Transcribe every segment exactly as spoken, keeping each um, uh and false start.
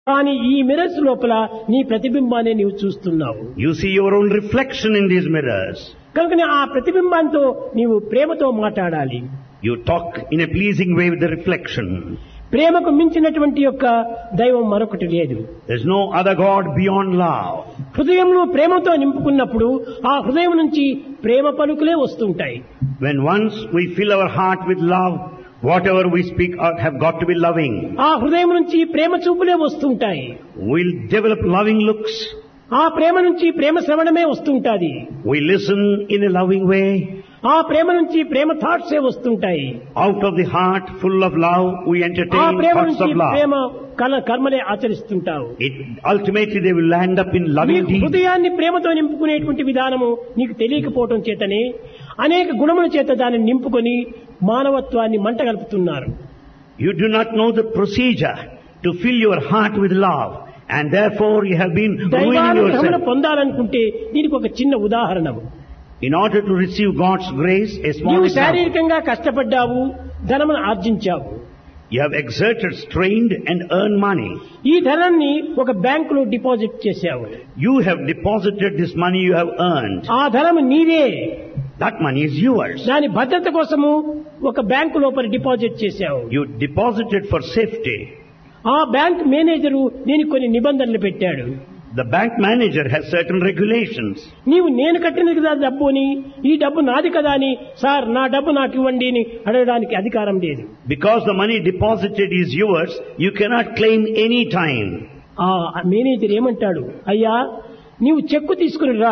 కానీ ఈ మిరర్స్ లోపల నీ ప్రతిబింబాన్ని నీవు చూస్తున్నావు. You see your own reflection in these mirrors. కనుక ఆ ప్రతిబింబంతో నీవు ప్రేమతో మాట్లాడాలి. You talk in a pleasing way with the reflection. ప్రేమకు మించినటువంటి యొక్క దైవం మరొకటి లేదు. There is no other God beyond love. హృదయంలో ప్రేమతో నింపుకున్నప్పుడు ఆ హృదయం నుంచి ప్రేమ పలుకులే వస్తుంటాయి. When once we fill our heart with love, whatever we speak out have got to be loving. ఆ హృదయం నుంచి ప్రేమ చూపులే వస్తుంటాయి. We'll develop loving looks. ఆ ప్రేమ నుంచి ప్రేమ శ్రవణమే వస్తుంటాది. We listen in a loving way. ఆ ప్రేమ నుంచి ప్రేమ థాట్స్ ఏ వస్తుంటాయి. Out of the heart full of love we ఆ entertain ప్రేమ thoughts నుంచి of love. ప్రేమ కల- కర్మలే ఆచరిస్తుంటావు. It ultimately they will land up in loving నీకు deeds. హృదయాన్ని ప్రేమతో నింపుకునేటువంటి విధానము నీకు తెలియకపోవటం చేతనే అనేక గుణముల చేత దాన్ని నింపుకొని మానవత్వాన్ని మంటగలుపుతున్నారు. You do not know the procedure to fill your heart with love, and therefore you have been ruining దైవానుగ్రహమును yourself. పొందాలనుకుంటే దీనికి ఒక చిన్న ఉదాహరణ. In order to receive God's grace, a small నీవు example. శారీరకంగా కష్టపడ్డావు, ధనమును ఆర్జించావు. You have exerted, strained and earned money. ఈ ధనాన్ని ఒక బ్యాంకులో డిపాజిట్ చేశావు. You have deposited this money you have earned. ఆ ధనము నీదే. That money is yours. దాని భద్రత కోసము ఒక బ్యాంకు లోపల డిపాజిట్ చేశావు. You deposited for safety. ఆ బ్యాంక్ మేనేజరు దీనికి కొన్ని నిబంధనలు పెట్టాడు. The bank manager has certain regulations. నీవు నేను కట్టినది కదా డబ్బు అని, ఈ డబ్బు నాది కదా అని, సార్ నా డబ్బు నాకు ఇవ్వండి అని అడగడానికి అధికారం లేదు. Because the money deposited is yours, you cannot claim any time. ఆ మేనేజర్ ఏమంటాడు, అయ్యా నీవు చెక్కు తీసుకుని రా,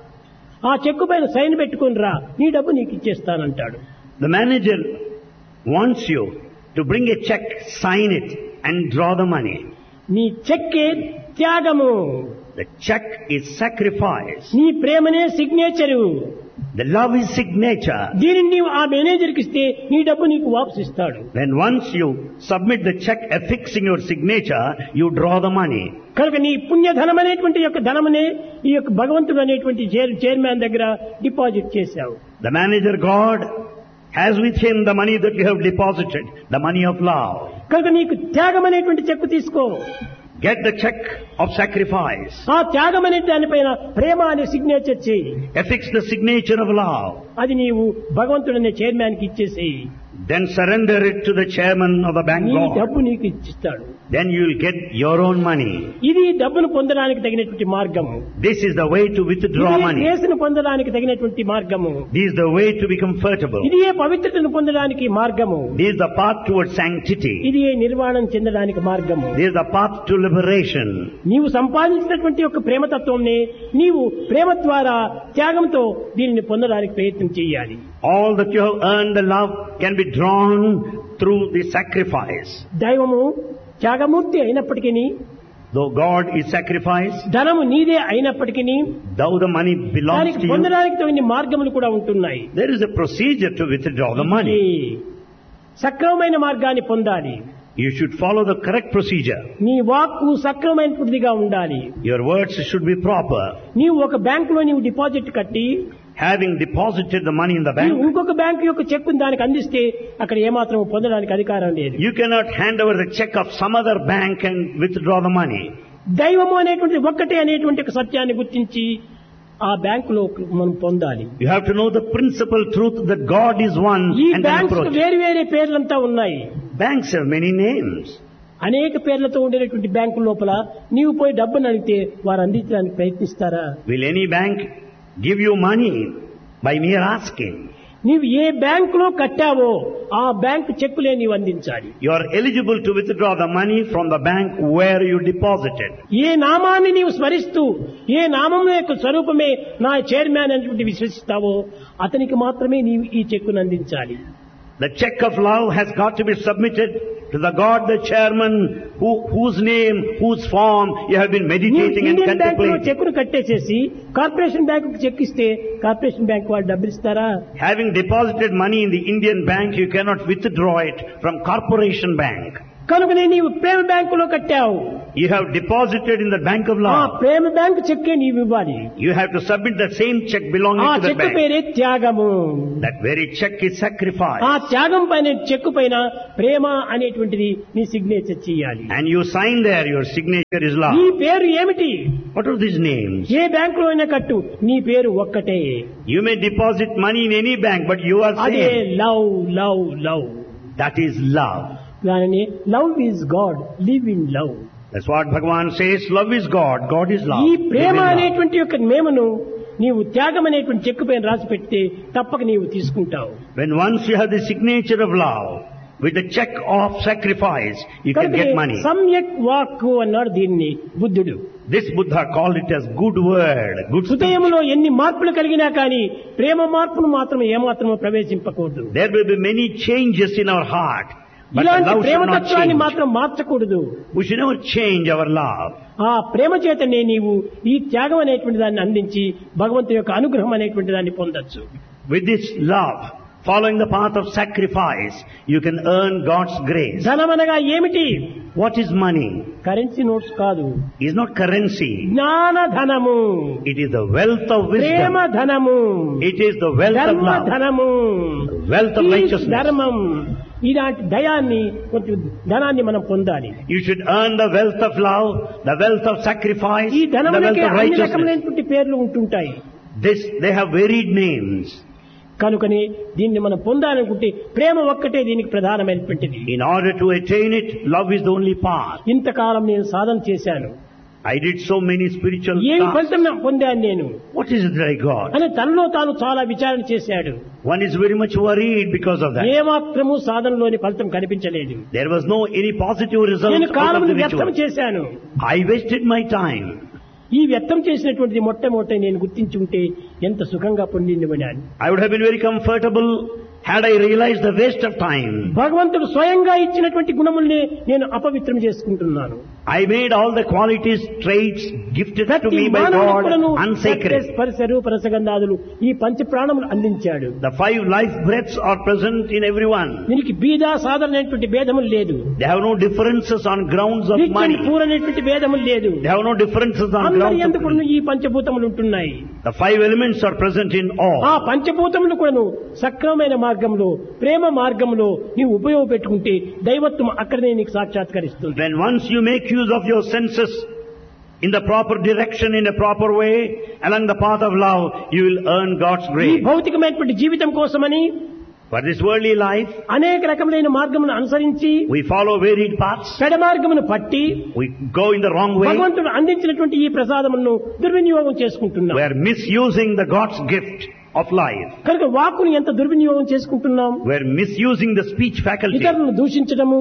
ఆ చెక్కు పైన సైన్ పెట్టుకుని రా, నీ డబ్బు నీకు ఇచ్చేస్తానంటాడు. The manager wants you to bring a check, sign it and draw the money. నీ చెక్కే త్యాగము, The check is sacrifice. నీ ప్రేమనే signature. The love is signature. దీనిని నీవు ఆ మేనేజర్కి ఇస్తే నీ డబ్బు నీకు వాపసు ఇస్తాడు. When once you submit the check affixing your signature, you draw the money. కనుక నీ పుణ్యధనం అనేటువంటి యొక్క ధనమునే ఈ యొక్క భగవంతుడు అనేటువంటి చైర్- చైర్మన్ దగ్గర డిపాజిట్ చేశావు. The manager God has with him the money that you have deposited, the money of love. కనుక నీకు త్యాగం అనేటువంటి చెక్కు తీసుకో. Get the check of sacrifice. ఆ త్యాగం అనే దానిపైన ప్రేమ అనే సిగ్నేచర్ చేయి. Affix the signature of love. అది నీవు భగవంతుడు అనే చైర్మన్ కి ఇచ్చేసి Then surrender it to the chairman of the bank నీ God. డబ్బు నీకు ఇచ్చిస్తాడు. Then you will get your own money. ఇది డబ్బును పొందడానికి తగినటువంటి మార్గము. This is the way to withdraw ఇది money. గ్రేస్ను పొందడానికి తగినటువంటి మార్గము. This is the way to be comfortable. ఇది పవిత్రతను పొందడానికి మార్గము. This is the path towards sanctity. ఇది నిర్వాణం చెందడానికి మార్గము. This is the path to liberation. నీవు సంపాదించినటువంటి యొక్క ప్రేమతత్వంని నీవు ప్రేమ ద్వారా త్యాగంతో దీనిని పొందడానికి ప్రయత్నం చేయాలి. All that you have earned, the love can be drawn through the sacrifice. దైవము త్యాగమూర్తి అయినప్పటికీ, Though God is sacrifice, ధనము నీదే అయినప్పటికీ though the money belongs దానికి to you, పొందడానికి తగిన మార్గములు కూడా ఉంటున్నాయి. there is a procedure to withdraw the money. ఈ సక్రమమైన మార్గాన్ని పొందాలి. You should follow the correct procedure. నీ వాక్కు సక్రమైనదిగా ఉండాలి. Your words should be proper. నీవు ఒక బ్యాంకులో నీవు డిపాజిట్ కట్టి Having deposited the money in the నీవు bank, ఇంకొక బ్యాంకు యొక్క చెక్కును దానికి అందిస్తే అక్కడ ఏమాత్రం పొందడానికి అధికారం లేదు. you cannot hand over the check of some other bank and withdraw the money. దైవము అనేటువంటి ఒక్కటే అనేటువంటి ఒక సత్యాన్ని గుర్తించి ఆ బ్యాంకులో మనం పొందాలి. You have to know the principal truth that God is one ఈ and then బ్యాంక్స్ approach. వేరు వేరే పేర్లంతా ఉన్నాయి. Banks have many names. అనేక పేర్లతో ఉండేటువంటి బ్యాంకు లోపల నీవు పోయి డబ్బును అడిగితే వారు అందించడానికి ప్రయత్నిస్తారా? Will any bank give you money by mere asking? నీవు ఏ బ్యాంకులో కట్టావో ఆ బ్యాంకు చెక్కులే నీవు అందించాలి. You are eligible to withdraw the money from the bank where you deposited. ఏ నామాన్ని నీవు స్మరిస్తూ ఏ నామం యొక్క స్వరూపమే నా చైర్మన్ అనేటువంటి విశ్వసిస్తావో అతనికి మాత్రమే నీవు ఈ చెక్కును అందించాలి. The check of love has got to be submitted to the God, the chairman, who, whose name, whose form you have been నీవు meditating and ఇండియన్ బ్యాంకులో contemplating. చెక్కును కట్టేసేసి కార్పొరేషన్ బ్యాంకు చెక్ ఇస్తే కార్పొరేషన్ బ్యాంక్ వాళ్ళు డబ్బులు ఇస్తారా? Having deposited money in the Indian bank, you cannot withdraw it from corporation bank. కనుకనే నీవు ప్రేమ బ్యాంకులో కట్టావు. You have deposited in the bank of ఆ love. ప్రేమ బ్యాంకు చెక్కే నీవు ఇవ్వాలి. You have to submit the same check belonging ఆ to the cheque bank. పేరే త్యాగము. That very check is sacrifice. ఆ త్యాగం పైన చెక్కు పైన ప్రేమ అనేటువంటిది నీ సిగ్నేచర్ చేయాలి. And you sign there, your signature is love. నీ పేరు ఏమిటి? What are these names? ఏ బ్యాంకులో అయినా కట్టు, నీ పేరు ఒక్కటే. You may deposit money in any bank, but you are అదే same. Love love love. That is love. దానిని love is God, live in love. That's what Bhagavan says. Love is God. God is love. ఈ Live Prema in love. అనేటువంటి యొక్క మేమను నీవు త్యాగం అనేటువంటి చెక్కు పైన రాసి పెడితే తప్పక నీవు తీసుకుంటావు. When once you have the signature of love with the check of sacrifice, you can get money. సమ్యక్ వాక్కు అన్నాడు దీన్ని బుద్ధుడు. This Buddha called it as good word, good speech. హృదయంలో ఎన్ని మార్పులు కలిగినా కానీ ప్రేమ మార్పును మాత్రం ఏమాత్రమో ప్రవేశింపకూడదు. There will be many changes in our heart, but the ఇలాంటి love should not ప్రేమతత్వాన్ని change. మాత్రం మార్చకూడదు. We should never change our love. ఆ ప్రేమ చేతనే నీవు ఈ త్యాగం అనేటువంటి దాన్ని అందించి భగవంతుని యొక్క అనుగ్రహం అనేటువంటి దాన్ని పొందొచ్చు. With this love, following the path of sacrifice, you can earn God's grace. ధనమనగా ఏమిటి? What is money? Currency notes కాదు, It is not currency. జ్ఞాన ధనము, It is the wealth of Prema wisdom. ధనము, It is the wealth of ధర్మ love. ధనము, Wealth of ఈ righteousness. ధర్మం. ఇలాంటి దయాన్ని కొంచెం ధనాన్ని మనం పొందాలి. You should earn the wealth of love, the wealth of sacrifice, ఈ the wealth ధనములకే of అన్ని righteousness. రకమైనటువంటి పేర్లు ఉంటుంటాయి. This, they have varied names. కనుకని దీన్ని మనం పొందాలనుకుంటే ప్రేమ ఒక్కటే దీనికి ప్రధానమైనటువంటిది. In order to attain it, love is the only path. ఇంతకాలం నేను సాధన చేశాను, I did so many spiritual ఏమి tasks. ఫలితం నా- పొందాను నేను What is it that I got? అని తనలో తాను చాలా విచారణ చేశాడు. One is very much worried because of that. ఏమాత్రము సాధనలోని ఫలితం కనిపించలేదు. There was no any positive result నేను out of కాలం the వ్యర్థం ritual. చేశాను. I wasted my time. ఈ వ్యర్థం చేసినటువంటిది మొట్టమొదటి నేను గుర్తించి ఉంటే ఎంత సుఖంగా పొందిందిమని. I would have been very comfortable had I realized the waste of time. భగవంతుడు స్వయంగా ఇచ్చినటువంటి గుణముల్ని నేను అపవిత్రం చేసుకుంటున్నాను. I made all the qualities, traits gifted to ప్రతి me by మానవునికి God కూడాను unsacred. స్పర్శ రూప రసగంధాదులు ఈ పంచ ప్రాణములు అందించాడు. The five life breaths are present in everyone. దీనికి బీద సాధన అనేటువంటి భేదములు లేదు. They have no differences on grounds of rich and money. Poor అనేటువంటి భేదములు లేదు. They have no differences on అందరి grounds ఎందుకు of money. ఈ పంచభూతములు ఉంటున్నాయి. The five elements are present in all. ఆ పంచభూతములు కూడాను సక్రమమైన మార్గంలో ప్రేమ మార్గంలో నీవు ఉపయోగపెట్టుకుంటే దైవత్వం అక్కడనే నీకు సాక్షాత్కరిస్తుంది. When once you make use of your senses in the proper direction, in a proper way, along the path of love, you will earn God's ఈ grace. భౌతికమైనటువంటి జీవితం కోసమని For this worldly life, అనేక రకములైన మార్గమును అనుసరించి we follow varied paths. పెడ మార్గమును పట్టి We go in the wrong way. భగవంతుడు అందించినటువంటి ఈ ప్రసాదమును దుర్వినియోగం చేసుకుంటున్నాం. We are misusing the God's gift of life. కనుక వాక్కుని ఎంత దుర్వినియోగం చేసుకుంటున్నాం. We are misusing the speech faculty. ఇతరులను దూషించడము,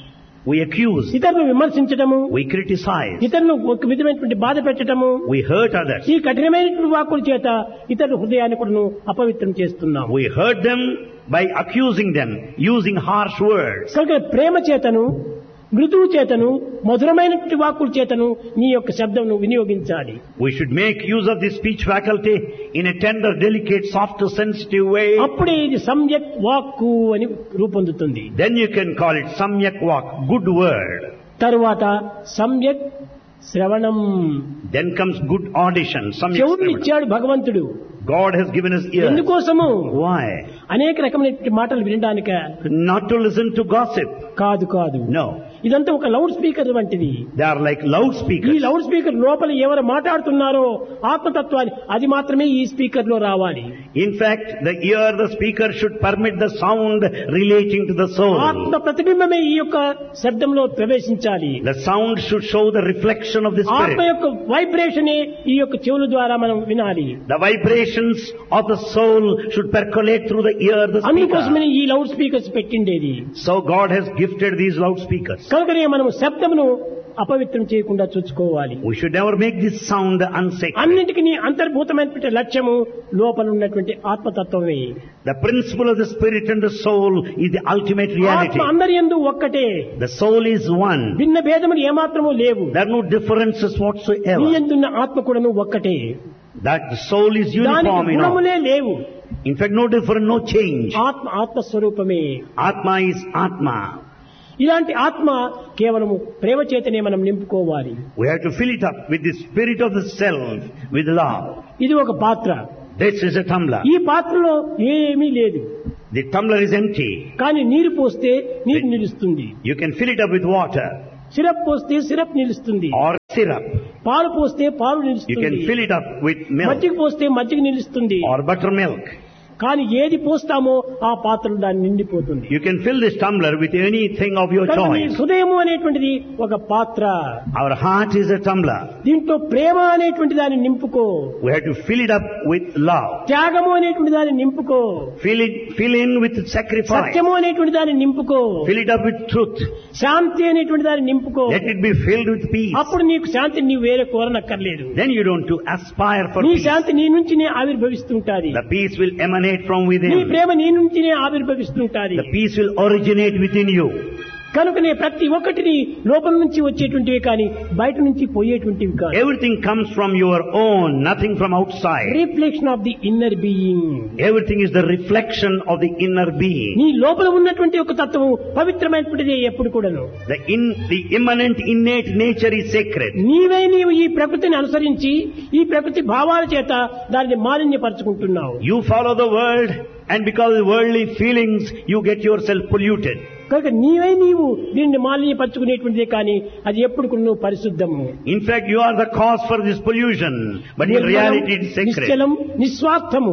We accuse. ఇతరులను విమర్శించడము, We criticize. ఇతరులను ఒక విధమైనటువంటి బాధ పెట్టడము, We hurt others. ఈ కఠినమైనటువంటి వాక్కుల చేత ఇతరుల హృదయాన్ని కూడా అపవిత్రం చేస్తున్నాం. We hurt them by accusing them, using harsh words. కనుక ప్రేమ చేతను, మృదువు చేతను, మధురమైనటువంటి వాక్కుల చేతను నీ యొక్క శబ్దమును వినియోగించాలి. We should make use of the speech faculty in a tender, delicate, soft, sensitive way. అప్పుడే ఇది సమ్యక్ వాక్కు అని రూపొందుతుంది. Then you can call it samyak vak, good word. తరువాత సమ్యక్ శ్రవణం. Then comes good audition, samyak చెవులు shravanam. ఇచ్చాడు భగవంతుడు. God has given us ears. ఎందుకోసము? Why? అనేక రకమైనటువంటి మాటలు వినడానిక Not to listen to gossip. కాదు కాదు. No. ఇదంతా ఒక లౌడ్ స్పీకర్ వంటిది. They are like ఈ loudspeakers. లౌడ్ స్పీకర్ లోపల ఎవరు మాట్లాడుతున్నారో ఆత్మతత్వాన్ని అది మాత్రమే ఈ స్పీకర్ లో రావాలి. In fact, the ear, the speaker should permit the sound relating to the soul. ఆత్మ ప్రతిబింబమే ఈ యొక్క శబ్దంలో ప్రవేశించాలి. The sound should show the reflection of the ఆత్మ spirit. యొక్క వైబ్రేషనే ఈ యొక్క చెవుల ద్వారా మనం వినాలి. The vibrations of the soul should percolate through the ear, the అందుకోసమే speaker. ఈ loud speakers పెట్టిండేది. So God has gifted these loudspeakers. కనుకనే మనం శబ్దమును అపవిత్రం చేయకుండా చూసుకోవాలి. We should never make this sound unsacred. అన్నింటికి నీ అంతర్భూతమైనటువంటి లక్ష్యము లోపల ఉన్నటువంటి ఆత్మతత్వమే. The principle of the spirit and the soul is the ultimate reality. ఆత్మ అందరి యందు ఒక్కటే. The soul is one. భిన్న భేదములు ఏమాత్రము లేవు. There are no differences నీ whatsoever. యందున్న ఆత్మ కూడాను ఒక్కటే. That the soul is దానికి uniform in all. గుణములే లేవు. In fact, no different, no change. ఆత్మ ఆత్మస్వరూపమే. Atma is Atma. ఇలాంటి ఆత్మ కేవలము ప్రేమ చేతనే మనం నింపుకోవాలి. We have to fill it up with the spirit of the self, with love. ఇది ఒక పాత్ర. This is a tumbler. ఈ పాత్రలో ఏమీ లేదు. The tumbler is empty. కానీ నీరు పోస్తే నీరు నిలుస్తుంది. You can fill it up with water syrup పోస్తే సిరప్ నిలుస్తుంది. or syrup. పాలు పోస్తే పాలు You నిలుస్తుంది. can fill it up with milk మజ్జిగ పోస్తే మజ్జిగ నిలుస్తుంది. or buttermilk. కానీ ఏది పోస్తామో ఆ పాత్రలు దాన్ని నిండిపోతుంది. You can fill this tumbler with anything of your కనుక ఈ choice. హృదయము అనేటువంటిది ఒక పాత్ర. Our heart is a tumbler. దీంట్లో ప్రేమ అనేటువంటి దాన్ని నింపుకో. We have to fill it up with love. త్యాగము అనేటువంటి దాన్ని నింపుకో. Fill it, fill in with sacrifice. సత్యము అనేటువంటి దాన్ని నింపుకో. Fill it up with truth. శాంతి అనేటువంటి దాన్ని నింపుకో. Let it be filled with peace. అప్పుడు నీకు శాంతి నీవు వేరే కోరనక్కర్లేదు. Then you don't to aspire for నీ peace. శాంతి నీ నుంచినే ఆవిర్భవిస్తుంటాది. The peace will emanate from నీ within. ప్రేమ నీ నుంచినే ఆవిర్భవిస్తుంటాది. The peace will originate within you. కనుకనే ప్రతి ఒక్కటిని లోపల నుంచి వచ్చేటువంటివి కానీ బయట నుంచి పోయేటువంటివి కాదు. Everything comes from your own, nothing from outside. Reflection of the inner being. Everything is the reflection of the inner being. నీ లోపల ఉన్నటువంటి ఒక తత్వము పవిత్రమైనటువంటిది ఎప్పుడు కూడాను. The in, the immanent innate nature is sacred. నీవే నీవు ఈ ప్రకృతిని అనుసరించి ఈ ప్రకృతి భావాల చేత దానిని మాలిన్యపరుచుకుంటున్నావు. You follow the world, and because of worldly feelings, you get yourself polluted. కనుక నీవే నీవు దీన్ని మాలిన్యపరుచుకునేటువంటిదే కానీ అది ఎప్పుడు కూడా నువ్వు పరిశుద్ధము. In fact, you are the cause for this pollution, but in reality it is sacred. నిశ్చలం నిస్వార్థము.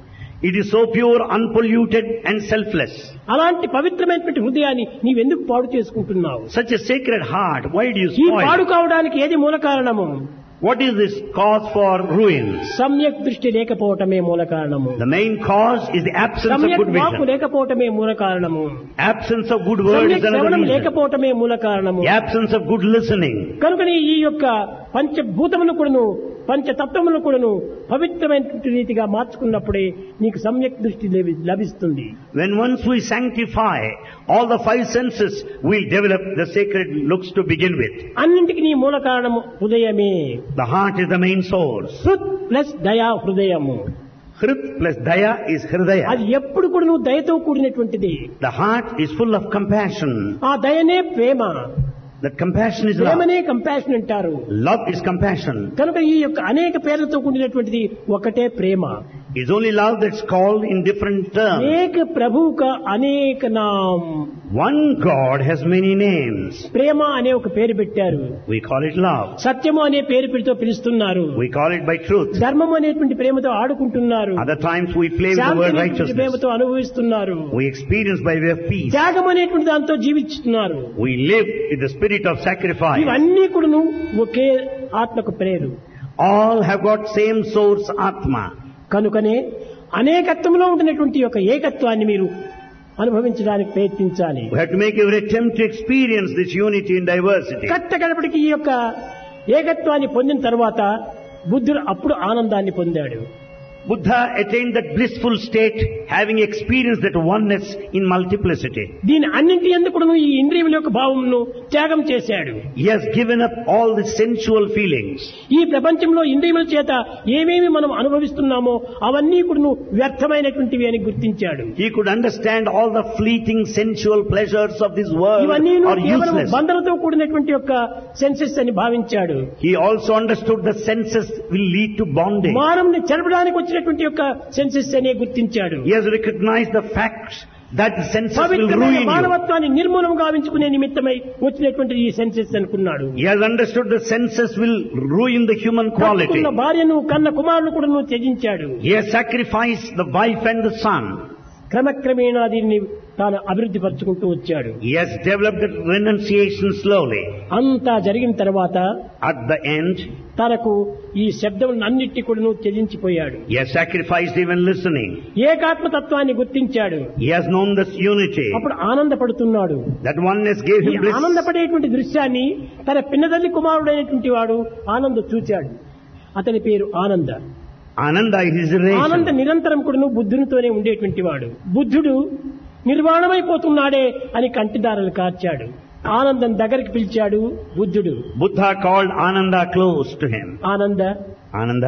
It is so pure, unpolluted and selfless. అలాంటి పవిత్రమైనటువంటి హృదయాన్ని నీవెందుకు పాడు చేసుకుంటున్నావు? Such a sacred heart, why do you ఈ పాడు spoil? కావడానికి ఏది మూల కారణము? What is this cause for ruin? సమ్యక్ దృష్టి లేకపోవటమే మూల కారణము. The main cause is the absence of సమ్యక్ good వాక్కు vision. లేకపోవటమే మూల కారణము. Absence of good word is సమ్యక్ another శ్రవణం reason. లేకపోవటమే మూల కారణము. The absence of good listening. కనుకనే ఈ యొక్క పంచభూతమును కూడాను పంచతత్వమును కూడాను పవిత్రమైనటువంటి రీతిగా మార్చుకున్నప్పుడే నీకు సమ్యక్ దృష్టి లభి- లభిస్తుంది. When once we sanctify all the five senses, we develop the sacred looks to begin with. అన్నింటికి నీ మూల కారణము హృదయమే. The heart is the main source. హృత్ plus దయా హృదయము. Hrit plus daya is hridaya. అది ఎప్పుడు కూడా నువ్వు దయతో కూడినటువంటిది. The heart is full of compassion. ఆ దయనే ప్రేమ. That compassion is love. ప్రేమనే కంపాషన్ అంటారు. Love is compassion. కనుక ఈ యొక్క అనేక పేర్లతో కూడినటువంటిది ఒకటే ప్రేమ. It's only love that's called in different terms. ఏక ప్రభువు కా అనేక నామ్. One God has many names. ప్రేమ అనే ఒక పేరు పెట్టారు. We call it love. సత్యము అనే పేరు పెడుతూ పిలుస్తున్నారు. We call it by truth. ధర్మము అనేటువంటి ప్రేమతో ఆడుకుంటున్నారు. Other times we play with the Shanti word అనేటువంటి righteousness. ప్రేమతో అనుభవిస్తున్నారు. We experience by way of peace. త్యాగం అనేటువంటి దాంతో జీవిస్తున్నారు. We live in the spirit of sacrifice. ఇవన్నీ కూడాను ఒకే ఆత్మకు prayer. All have got same source Atma. కనుకనే అనేకత్వంలో ఉంటున్నటువంటి యొక్క ఏకత్వాన్ని మీరు అనుభవించడానికి ప్రయత్నించాలి. We have to make every attempt to experience this unity in diversity. కట్ట గడపటికి ఈ యొక్క ఏకత్వాన్ని పొందిన తర్వాత బుద్ధుడు అప్పుడు ఆనందాన్ని పొందాడు. Buddha attained that blissful state, having experienced that oneness in multiplicity. దీని అన్నింటి ఎందుకు ఈ ఇంద్రియముల యొక్క భావమును త్యాగం చేశాడు. He has given up all the sensual feelings. ఈ ప్రపంచంలో ఇంద్రియముల చేత ఏమేమి మనం అనుభవిస్తున్నామో అవన్నీ కూడా వ్యర్థమైనటువంటివి అని గుర్తించాడు. He could understand all the fleeting sensual pleasures of this world ఇవన్నీ are కేవలం useless. బంధలతో కూడినటువంటి యొక్క సెన్సెస్ అని భావించాడు. He also understood the senses will lead to bonding. మానవుని చెరపడానికి వచ్చినటువంటి యొక్క సెన్సెస్ అనే గుర్తించాడు. He has recognized the facts that the senses will పవిత్రమైన ruin you. మానవత్వాన్ని నిర్మూలం గావించుకునే నిమిత్తమై వచ్చినటువంటి ఈ సెన్సెస్ అనుకున్నాడు. He has understood the senses will ruin the human quality. కట్టుకున్న భార్యను కన్న కుమారుడు కూడా నువ్వు త్యజించాడు. He has sacrificed the wife and the son. క్రమక్రమేణా దీన్ని తాను అభివృద్ధి పరుచుకుంటూ వచ్చాడు. He has developed the renunciation slowly. అంతా జరిగిన తర్వాత At the end, తనకు ఈ శబ్దం అన్నిటి కూడా త్యజించిపోయాడు. he has sacrificed even listening. ఏకాత్మతత్వాన్ని గుర్తించాడు. He has known this unity. అప్పుడు ఆనందపడుతున్నాడు. That oneness gave ఈ him bliss. ఆనందపడేటువంటి దృశ్యాన్ని తన పిన్నదల్లి కుమారుడైనటువంటి వాడు ఆనంద చూచాడు. అతని పేరు ఆనంద. Ananda is his ఆనంద relation. నిరంతరం కూడా బుద్ధునితోనే ఉండేటువంటి వాడు. బుద్ధుడు నిర్వాణమైపోతున్నాడే అని కంటిదారలు కార్చాడు. ఆనందం దగ్గరికి పిలిచాడు బుద్ధుడు. Buddha called Ananda close to him. ఆనంద, Ananda,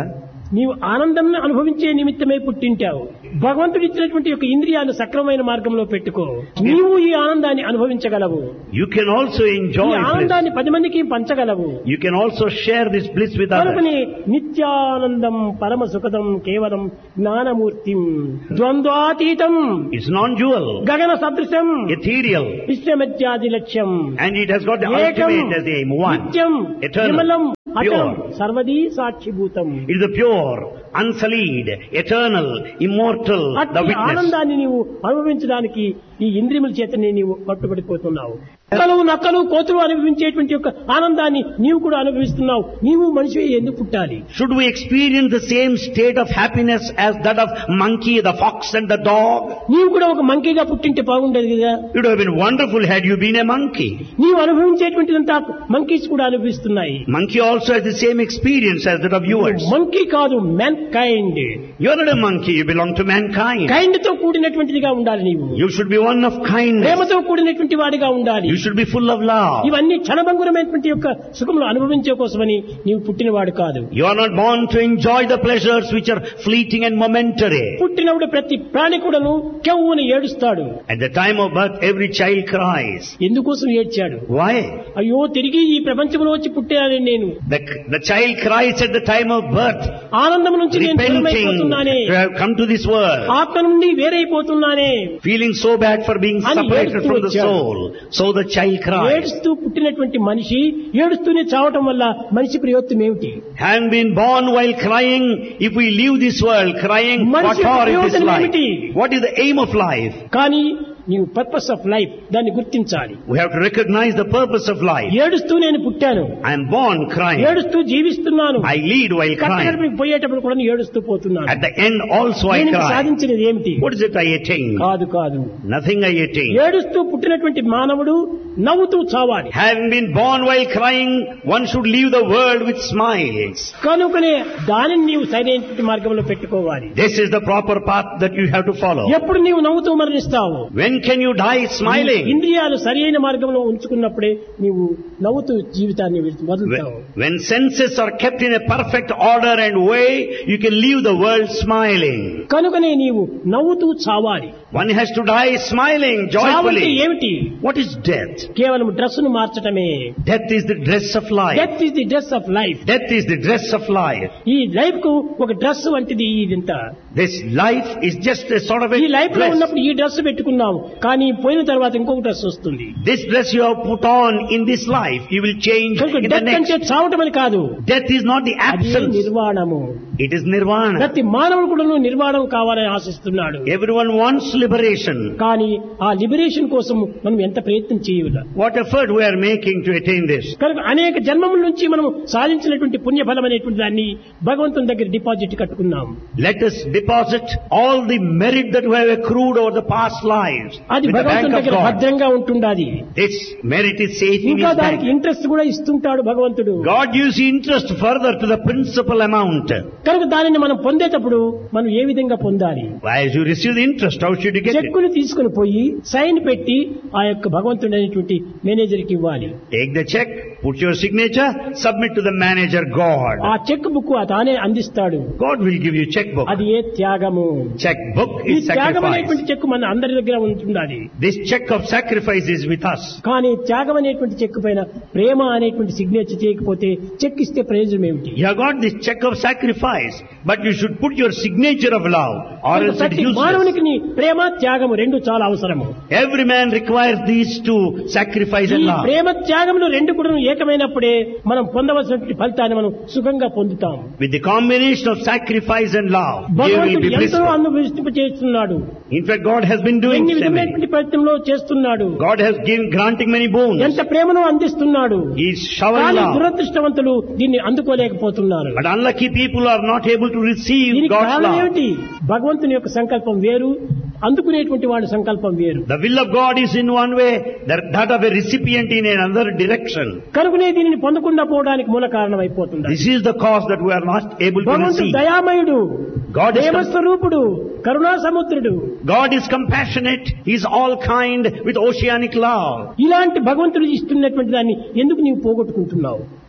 నీవు ఆనందం అనుభవించే నిమిత్తమే పుట్టింటావు. భగవంతుడు ఇచ్చినటువంటి యొక్క ఇంద్రియాలు సక్రమమైన మార్గంలో పెట్టుకో, నీవు ఈ ఆనందాన్ని అనుభవించగలవు. You can also enjoy ఈ ఆనందాన్ని పది మందికి పంచగలవు. You can also share this bliss with కనుకనే others. నిత్యానందం పరమ సుఖదం కేవలం జ్ఞానమూర్తిం ద్వంద్వాతీతం It's non-dual, గగన సదృశం ethereal, విశ్వమధ్యాది లక్ష్యం and it has got the ఏకం ultimate as the aim. One, నిత్యం eternal, విమలం అచలం pure. సర్వదీ సాక్షిభూతం. It is the pure, unsullied, eternal, immortal, the అట్టి witness. ఆనందాన్ని నీవు అనుభవించడానికి ఈ ఇంద్రియముల చేతనే నీవు పట్టుబడిపోతున్నావు. నక్కలు నక్కలు కోతులు అనుభవించేటువంటి యొక్క ఆనందాన్ని నీవు కూడా అనుభవిస్తున్నావు. నీవు మనిషి ఎందుకు పుట్టాలి? Should we experience the same state of happiness as that of monkey, the fox and the dog? నీవు కూడా ఒక మంకీగా పుట్టింటే బాగుండేది కదా. It would have been wonderful had you been a monkey. నీవు అనుభవించేటువంటిదంతా మంకీస్ కూడా అనుభవిస్తున్నాయి. Monkey also has the same experience as that of yours. Monkey కాదు, man kind. You are not a monkey, you belong to mankind. Kind తో కూడినటువంటిదిగా ఉండాలి. నీవు You should be one of kindness. ప్రేమతో కూడినటువంటి వాడిగా ఉండాలి. You should be full of love. ఇవన్నీ క్షణభంగురమైనటువంటి యొక్క సుఖములు అనుభవించే కోసమని నీవు పుట్టినవాడు కాదు. You are not born to enjoy the pleasures which are fleeting and momentary. పుట్టినప్పుడు ప్రతి ప్రాణి కూడాను కెవ్వున ఏడుస్తాడు. At the time of birth, every child cries. ఎందుకోసం ఏడ్చాడు? Why? అయ్యో తిరిగి ఈ ప్రపంచంలో వచ్చి పుట్టానని నేను. The, the child cries at the time of birth, ఆనందం నుంచి నేను repenting దూరమైపోతున్నానే, to have come to this world, ఆత్మ నుండి వేరైపోతున్నానే, feeling so bad for being అని separated ఏడుస్తూ from the వచ్చాడు. soul. So the child cries. ఏడుస్తూ పుట్టినటువంటి మనిషి ఏడుస్తూనే చావటం వల్ల మనిషి ప్రయోజనం ఏమిటి? Having been born while crying, if we leave this world crying, what మనిషి for is this ప్రయోజనం life? ఏమిటి? What is the aim of life? కానీ నీవు పర్పస్ ఆఫ్ లైఫ్ దాన్ని గుర్తించాలి. We have to recognize the purpose of life. ఏడుస్తూ నేను పుట్టాను, I am born crying. ఏడుస్తూ జీవిస్తున్నాను, I lead while crying. కట్టకడపకి పోయేటప్పుడు కూడా ఏడుస్తూ పోతున్నాను. At the end also I నేను cry. సాధించినది ఏమిటి? What is it I attain? కాదు కాదు, Nothing I attain. ఏడుస్తూ పుట్టినటువంటి మానవుడు నవ్వుతూ చావాలి. Having been born while crying, one should leave the world with smiles. కనుకనే దానిని నీవు సరైనటువంటి మార్గంలో పెట్టుకోవాలి. This is the proper path that you have to follow. ఎప్పుడు నీవు నవ్వుతూ మరణిస్తావు? When can you die smiling? ఇంద్రియాలు సరైన మార్గంలో ఉంచుకున్నప్పుడే నీవు నవ్వుతూ జీవితాన్ని వదులుతావు. When, when senses are kept in a perfect order and way, you can leave the world smiling. కనుకనే నీవు నవ్వుతూ చావాలి. One has to die smiling, చావంటే joyfully. ఏమిటి? What is death? కేవలం డ్రెస్సును మార్చటమే. Death is the dress of life. Death is the dress of life. Death is the dress of life. ఈ life కు ఒక dress వంటిది ఇదంతా. This life is just a sort of a ఈ life లో dress. ఉన్నప్పుడు ఈ డ్రెస్ పెట్టుకున్నాము, కానీ పోయిన తర్వాత ఇంకొక డ్రెస్ వస్తుంది. This dress you have put on in this life, you will change కనుక in the డెత్ అంటే next. చావటం అని కాదు, Death is not the అది absence. నిర్వాణము. It is nirvana. ప్రతి మానవుడు కూడా నిర్వాణం కావాలని ఆశిస్తున్నాడు. Everyone wants liberation. కానీ ఆ లిబరేషన్ కోసం మనం ఎంత ప్రయత్నం చేయాలి? What effort we are making to attain this? కనుక అనేక జన్మముల నుంచి మనం సాధించినటువంటి పుణ్యఫలం అనేటువంటి దాన్ని భగవంతుని దగ్గర డిపాజిట్ కట్టుకున్నాం. Let us deposit all the merit that we have accrued over the past lives అది with the bank భగవంతుని of దగ్గర God. భద్రంగా ఉంటుండాది. This merit is safe in ఇంకా His దానికి bank. ఇంట్రెస్ట్ కూడా ఇస్తుంటాడు భగవంతుడు. God gives interest further to the principal amount. కనుక దానిని మనం పొందేటప్పుడు మనం ఏ విధంగా పొందాలి? As you receive the interest, how should you get it? చెక్కుని తీసుకుని పోయి సైన్ పెట్టి ఆ యొక్క భగవంతుడు అనేటువంటి మేనేజర్ కి ఇవ్వాలి. Take the check, put your signature, submit to the manager God. ఆ చెక్ బుక్ తానే అందిస్తాడు. God will give you checkbook. అది ఏ త్యాగము. Checkbook ఈ is త్యాగం sacrifice. అనేటువంటి చెక్ మన అందరి దగ్గర ఉంటుండాలి. This check of sacrifice is with us. కానీ త్యాగం అనేటువంటి చెక్ పైన ప్రేమ అనేటువంటి సిగ్నేచర్ చేయకపోతే చెక్ ఇస్తే ప్రయోజనం ఏమిటి? You have got this check of sacrifice, but you should put your signature of love, or else it ప్రతి is useless. మానవునికి నీ ప్రేమ త్యాగము రెండు చాలా అవసరము. Every man requires these two, sacrifice ఈ and love. ప్రేమ త్యాగములు రెండు కూడా ఏకమైనప్పుడే మనం పొందవలసినటువంటి ఫలితాన్ని మనం సుఖంగా పొందుతాం. With the combination of sacrifice and love, you will భగవంతుడు be ఎంతో blissful. అనుభవింప చేస్తున్నాడు. In fact, God has been doing ఎన్ని so many. విధమైనటువంటి ప్రయత్నంలో చేస్తున్నాడు. God has given, granting many boons. ఎంత ప్రేమను అందిస్తున్నాడు. He is showering కానీ love. దురదృష్టవంతులు దీన్ని అందుకోలేకపోతున్నారు. But unlucky people are not able to receive దీనికి God's కారణం love. ఏమిటి? భగవంతుని యొక్క సంకల్పం వేరు, అందుకునేటువంటి వాడి సంకల్పం వేరు. The will of God is in one way, that, that of a recipient in another direction. కనుకనే దీనిని పొందకుండా పోవడానికి మూల కారణం అయిపోతుంది. This is the cause that we are not able to భగవంతుడు receive. దయామయుడు, God is, ప్రేమస్వరూపుడు, కరుణా సముద్రుడు. God is compassionate. He is all kind with oceanic love. ఇలాంటి భగవంతుడు ఇస్తున్నటువంటి దాన్ని ఎందుకు నీవు పోగొట్టుకుంటున్నావు?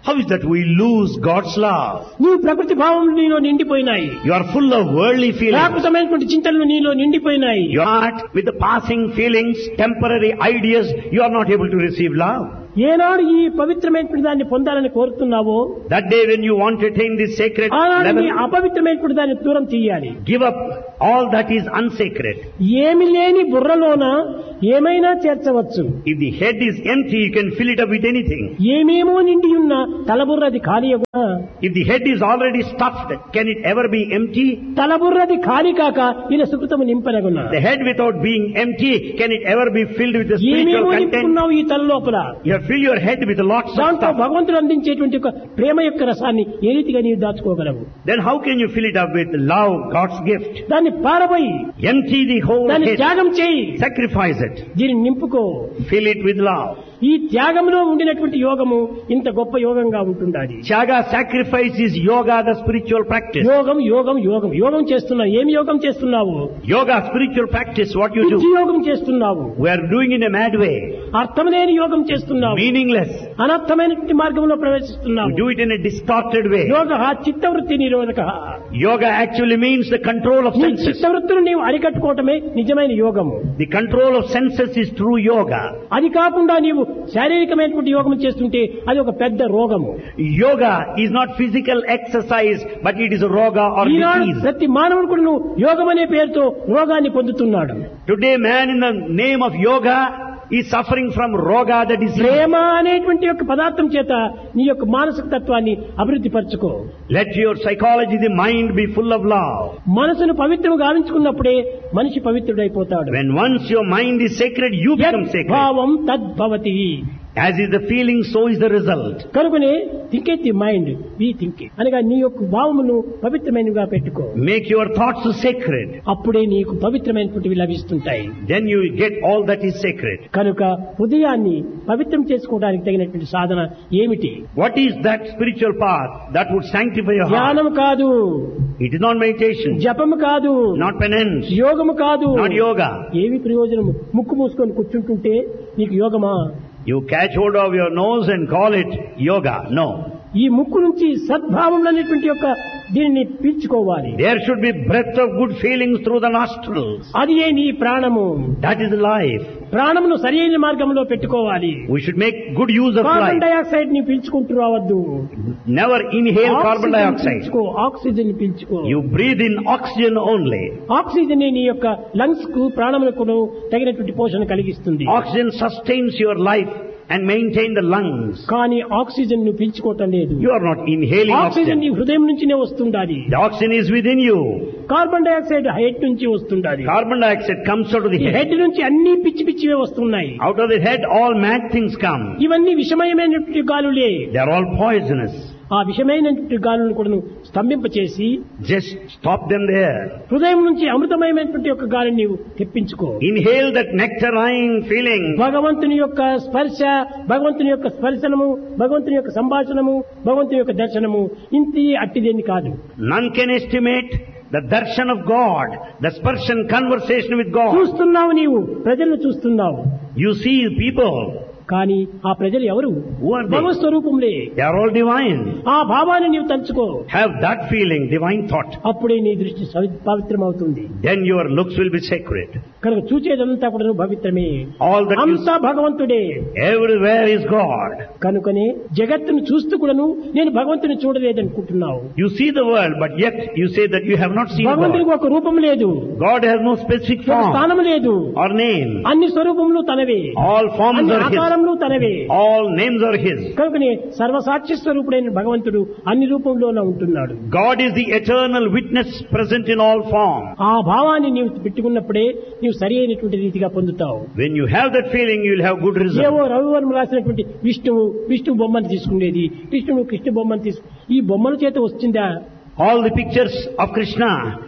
How is that we lose God's love? నీవు ప్రకృతి భావములు నీలో నిండిపోయినాయి. You are full of worldly feelings. ప్రాకృతమైనటువంటి చింతనలు నీలో నిండిపోయినాయి. Your heart with the passing feelings, temporary ideas, you are not able to receive love. ఏనాడు ఈ పవిత్రమైనటువంటి దాన్ని పొందాలని కోరుతున్నావో That day when you want to attain this sacred ఆనాడు నీ level, అపవిత్రమైనటువంటి దాన్ని దూరం చేయాలి. give up all that is unsacred. ఏమి లేని బుర్రలోన ఏమైనా చేర్చవచ్చు. If the head is empty, you can fill it up with anything. ఏమేమో నిండి ఉన్న తలబుర్రది ఖాళీగా. If the head is already stuffed, can it ever be empty? తలబుర్రది ఖాళీ కాక ఈయన సుకృతము నింపనగున్నా. The head without being empty, can it ever be filled with the spiritual ఏమేమో content? నింపుకున్నావు ఈ తల లోపల. You have filled your head with lots of దాంతో stuff. భగవంతుడు అందించేటువంటి ఒక ప్రేమ యొక్క రసాన్ని ఏ రీతిగా నీవు దాచుకోగలవు? Then how can you fill it up with love, God's gift? దాన్ని పారబోయి Empty the whole దాన్ని head. త్యాగం చేయి. Sacrifice it. దీన్ని నింపుకో. Fill it with love. ఈ త్యాగంలో ఉండినటువంటి యోగము ఇంత గొప్ప యోగంగా ఉంటుండాలి. Tyaga, sacrifice is yoga, the spiritual practice. యోగం యోగం యోగం యోగం చేస్తున్నావు. ఏమి యోగం చేస్తున్నావు? Yoga, spiritual practice, what you పిచ్చి do. యోగం చేస్తున్నావు. We are doing in a mad way. అర్థం లేని యోగం చేస్తున్నావు. Meaningless. అనర్థమైనటువంటి మార్గంలో We ప్రవేశిస్తున్నావు. do it in a distorted way. యోగ చిత్తవృత్తి నిరోధక. Yoga actually means the control of నీ senses. చిత్తవృత్తిని నీవు అరికట్టుకోవటమే నిజమైన యోగము. The control of senses is true yoga. అది కాకుండా నీవు శారీరకమైనటువంటి యోగం చేస్తుంటే అది ఒక పెద్ద రోగము. Yoga is not physical exercise, but it is a roga or Eenadu disease. ప్రతి మానవుడు కూడా నువ్వు యోగం అనే పేరుతో రోగాన్ని పొందుతున్నాడు. Today man in the name of yoga is suffering from roga, the disease. ప్రేమ అనేటువంటి యొక్క పదార్థం చేత నీ యొక్క మానసిక తత్వాన్ని అభివృద్ధి పరచుకో. Let your psychology, the mind be full of love. మనసును పవిత్రం గావించుకున్నప్పుడే మనిషి పవిత్రుడైపోతాడు. When once your mind is sacred, you become sacred. భావం తద్భవతి. As is the feeling, so is the result. కనుకనే think at the mind we think అనగా నీ యొక్క భావమును పవిత్రమైనవిగా పెట్టుకో. Make your thoughts sacred. అప్పుడే నీకు పవిత్రమైనటువంటివి లభిస్తుంటాయి. Then you get all that is sacred. కనుక హృదయాన్ని పవిత్రం చేసుకోవడానికి తగినటువంటి సాధన ఏమిటి? What is that spiritual path that would sanctify your heart? ధ్యానం కాదు, It is not meditation, జపము కాదు, not penance, యోగము కాదు. not yoga. ఏమి ప్రయోజనము? ముక్కు మూసుకొని కూర్చుంటుంటే నీకు యోగమా? You catch hold of your nose and call it yoga. No. ఈ ముక్కు నుంచి సద్భావములు అనేటువంటి యొక్క దీనిని పీల్చుకోవాలి. There should be breath of good feelings through the nostrils. అది ఏ నీ ప్రాణము. That is life. ప్రాణమును సరైన మార్గంలో పెట్టుకోవాలి. We should make good use of carbon life. Dioxide ని పీల్చుకుంటూ రావద్దు. Never inhale carbon oxygen dioxide. పీల్చుకో, oxygen పీల్చుకో. You breathe in oxygen only. Oxygen నీ యొక్క లంగ్స్ కు ప్రాణములకు తగినటువంటి పోషణ కలిగిస్తుంది. Oxygen sustains your life and maintain the lungs. కానీ ఆక్సిజన్ ను పీల్చుకోవటం లేదు. You are not inhaling oxygen నీ oxygen. హృదయం నుంచినే వస్తుండాలి. The oxygen is within you. Carbon dioxide head నుంచి వస్తుండాలి. Carbon dioxide comes out of the ఈ head. హెడ్ నుంచి అన్ని పిచ్చి పిచ్చివే వస్తున్నాయి. Out of the head all mad things come. ఇవన్నీ విషమయమైనటువంటి గాలులే. They are all poisonous. ఆ విషమైనటువంటి గాలులను కూడా స్తంభింపచేసి Just stop them there. హృదయం నుంచి అమృతమయమైనటువంటి యొక్క గాలిని నీవు తెప్పించుకో. Inhale that nectarine feeling. భగవంతుని యొక్క స్పర్శ, భగవంతుని యొక్క స్పర్శనము, భగవంతుని యొక్క సంభాషణము, భగవంతుని యొక్క దర్శనము ఇంతి అట్టిదేని కాదు. None can estimate the darshan of God, the sparshan conversation with God. చూస్తున్నావు, నీవు ప్రజలను చూస్తున్నావు. You see people. కానీ ఆ ప్రజలు ఎవరు? Who are they? Bhagwat స్వరూపంలే. They are all divine. ఆ భావాన్ని నీవు తలుచుకో. Have that feeling, divine thought. అప్పుడే నీ దృష్టి పవిత్రమవుతుంది. Then your looks will be sacred. కనుక చూచేదంతా కూడా పవిత్రమే. All that you అంతా భగవంతుడే. everywhere is God. కనుకనే జగత్తును చూస్తూ కూడాను నేను భగవంతుని చూడలేదనుకుంటున్నావు. You see the world, but yet you say that you have not seen భగవంతునికి God. ఒక రూపం లేదు, God has no specific ఒక form స్థానం లేదు. or name. అన్ని స్వరూపములు తనవే, All forms అన్ని are His. ఆకారములు తనవే. All names are His. కనుకనే సర్వసాక్షి స్వరూపుడైన భగవంతుడు అన్ని రూపంలోనే ఉంటున్నాడు. God is the eternal witness present in all form. ఆ భావాన్ని నీవు పెట్టుకున్నప్పుడే నీవు సరి అయినటువంటి రీతిగా పొందుతావు. When you have that feeling, you will have good ఏవో results. రవివర్మ రాసినటువంటి విష్ణువు విష్ణు బొమ్మను తీసుకునేది, కృష్ణుడు కృష్ణ బొమ్మను తీసుకు ఈ బొమ్మల చేత వచ్చిందా? All the pictures of Krishna